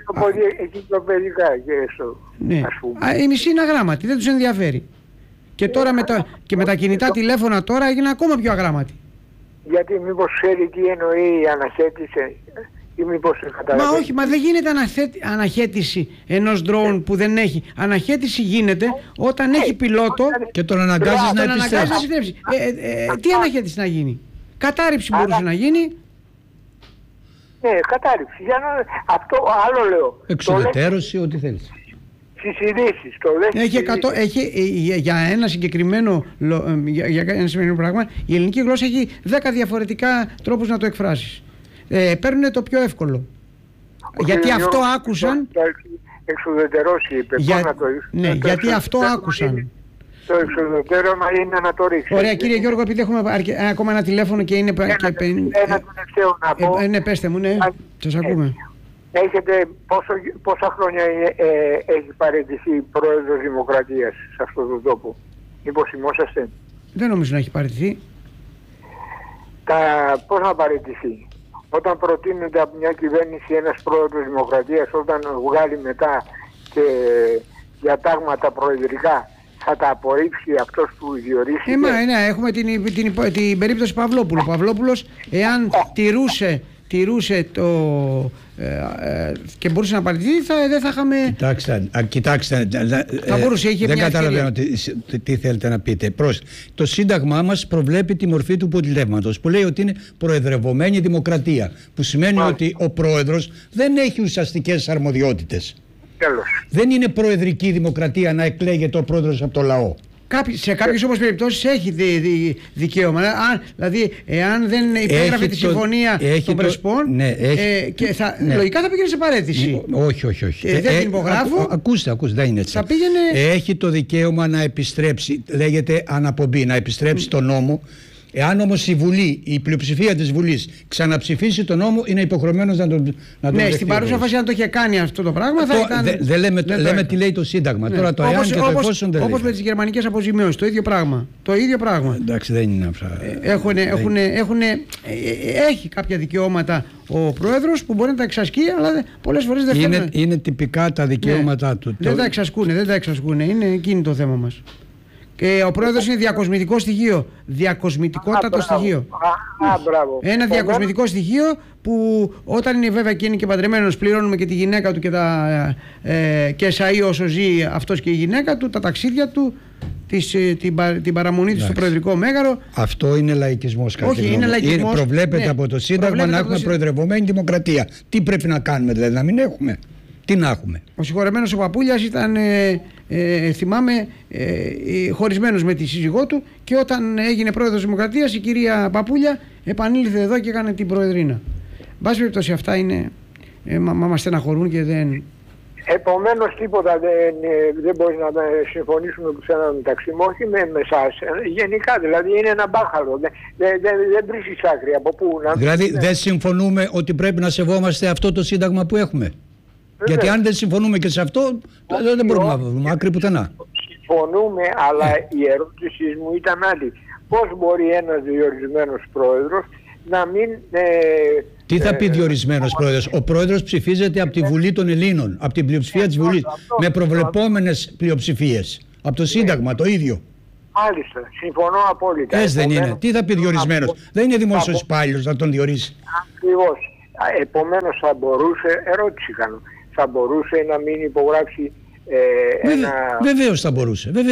Οι μισοί είναι αγράμματοι, δεν τους ενδιαφέρει. Και τώρα με τα κινητά τηλέφωνα τώρα έγινε ακόμα πιο αγράμματοι. Γιατί μήπως ξέρει τι εννοεί αναχέτησε ή μήπως καταλαβαίνει. Μα όχι, μα δεν γίνεται αναχέτηση ενός drone που δεν έχει. Αναχέτηση γίνεται όταν έχει πιλότο και τον αναγκάζεις να επιστρέψει. Τι αναχέτηση να γίνει? Κατάρριψη μπορούσε να γίνει. Ναι, κατάρριψη. Αυτό άλλο λέω. Εξουδετερώση, ό,τι θέλεις. Στις ειδήσεις το λέει. Για ένα συγκεκριμένο πράγμα η ελληνική γλώσσα έχει 10 διαφορετικά τρόπους να το εκφράσεις. Παίρνουν το πιο εύκολο. Γιατί αυτό άκουσαν. εξουδετερώσει, είπε. Ναι, γιατί αυτό άκουσαν. Το εξουδετερώμα είναι να το ρίξει. Ωραία, κύριε Γιώργο, επειδή έχουμε ακόμα ένα τηλέφωνο και είναι... Ένα τελευταίο να πω. Ναι, πέστε μου, ναι, σας ακούμε. Έχετε πόσα χρόνια έχει παραιτηθεί πρόεδρος Δημοκρατίας σε αυτόν τον τόπο? Μήπως θυμόσαστε? Δεν νομίζω να έχει παραιτηθεί. Πώς να παραιτηθεί? Όταν προτείνεται από μια κυβέρνηση ένας πρόεδρος Δημοκρατίας, όταν βγάλει μετά και διατάγματα προεδρικά, θα τα απορρίψει αυτός που διορίστηκε? Ναι, έχουμε την περίπτωση Παυλόπουλου. Ο Παυλόπουλος, εάν τηρούσε το... και μπορούσε να παραιτηθεί, δεν θα είχαμε... Κοιτάξτε, δεν καταλαβαίνω τι θέλετε να πείτε. Το Σύνταγμά μας προβλέπει τη μορφή του πολιτεύματος, που λέει ότι είναι προεδρευομένη δημοκρατία, που σημαίνει ότι ο πρόεδρος δεν έχει ουσιαστικές αρμοδιότητες. Δεν είναι προεδρική δημοκρατία να εκλέγεται ο πρόεδρος από το λαό. Σε κάποιες όμως περιπτώσεις έχει δικαίωμα. Δηλαδή, εάν δεν υπέγραφε τη συμφωνία των Πρεσπών, λογικά θα πήγαινε σε παραίτηση. Όχι. Δεν την υπογράφω. Ακούστε, δεν είναι έτσι. Έχει το δικαίωμα να επιστρέψει, λέγεται αναπομπή, να επιστρέψει τον νόμο. Εάν όμως η Βουλή, η πλειοψηφία της Βουλής ξαναψηφίσει τον νόμο, είναι υποχρεωμένος να τον δεχτεί. Ναι, στην παρούσα φάση, αν το είχε κάνει αυτό το πράγμα, θα ήταν. Δεν λέμε τι λέει το Σύνταγμα. Τώρα το εάν και το εφόσον δεν λέει. Όπως με τις γερμανικές αποζημιώσεις, το ίδιο πράγμα. Το ίδιο πράγμα. Εντάξει, δεν είναι αυτά. Έχει κάποια δικαιώματα ο πρόεδρος που μπορεί να τα εξασκεί, αλλά πολλές φορές δεν θέλουν. Είναι τυπικά τα δικαιώματά του. Δεν τα εξασκούν. Είναι εκείνη το θέμα μας. Και ο πρόεδρος είναι διακοσμητικό στοιχείο. Διακοσμητικότατο στοιχείο. Ένα διακοσμητικό στοιχείο που όταν είναι βέβαια και είναι και παντρεμένος, πληρώνουμε και τη γυναίκα του και εσαΐ όσο ζει αυτός και η γυναίκα του, τα ταξίδια του, την παραμονή του στο προεδρικό μέγαρο. Αυτό είναι λαϊκισμός. Όχι, είναι λαϊκισμός. Προβλέπεται από το Σύνταγμα να έχουμε προεδρευομένη δημοκρατία. Τι πρέπει να κάνουμε, δηλαδή, να μην έχουμε? Τι να έχουμε? Ο συγχωρεμένος ο Παπούλιας ήταν, θυμάμαι, χωρισμένος με τη σύζυγό του, και όταν έγινε πρόεδρος Δημοκρατίας η κυρία Παπούλια επανήλθε εδώ και έκανε την προεδρίνα. Μπας περιπτώσει, αυτά είναι, μας στεναχωρούν και δεν... Επομένως τίποτα δεν μπορεί να συμφωνήσουμε πουθενά μεταξύ μου, όχι με εσάς. Γενικά δηλαδή είναι ένα μπάχαλο. Δεν βρίσκεις άκρη από πού να... Δηλαδή δεν συμφωνούμε ότι πρέπει να σεβόμαστε αυτό το Σύνταγμα που έχουμε? Γιατί αν δεν συμφωνούμε και σε αυτό, δεν μπορούμε να βρούμε άκρη πουθενά. Συμφωνούμε, αλλά η ερώτηση μου ήταν άλλη. Πώς μπορεί ένας διορισμένος πρόεδρος να μην... Τι θα πει διορισμένος πρόεδρος? Ο πρόεδρος ψηφίζεται από τη Βουλή των Ελλήνων, από την πλειοψηφία της Βουλής, με προβλεπόμενες πλειοψηφίες. Από το Σύνταγμα το ίδιο. Μάλιστα, συμφωνώ απόλυτα. Έτσι δεν είναι? Τι θα πει διορισμένος? Δεν είναι δημόσιος υπάλληλος να τον διορίσει. Ακριβώς. Επομένως θα μπορούσε, ερώτηση κάνω, θα μπορούσε να μην υπογράψει ένα... Βεβαίως θα μπορούσε.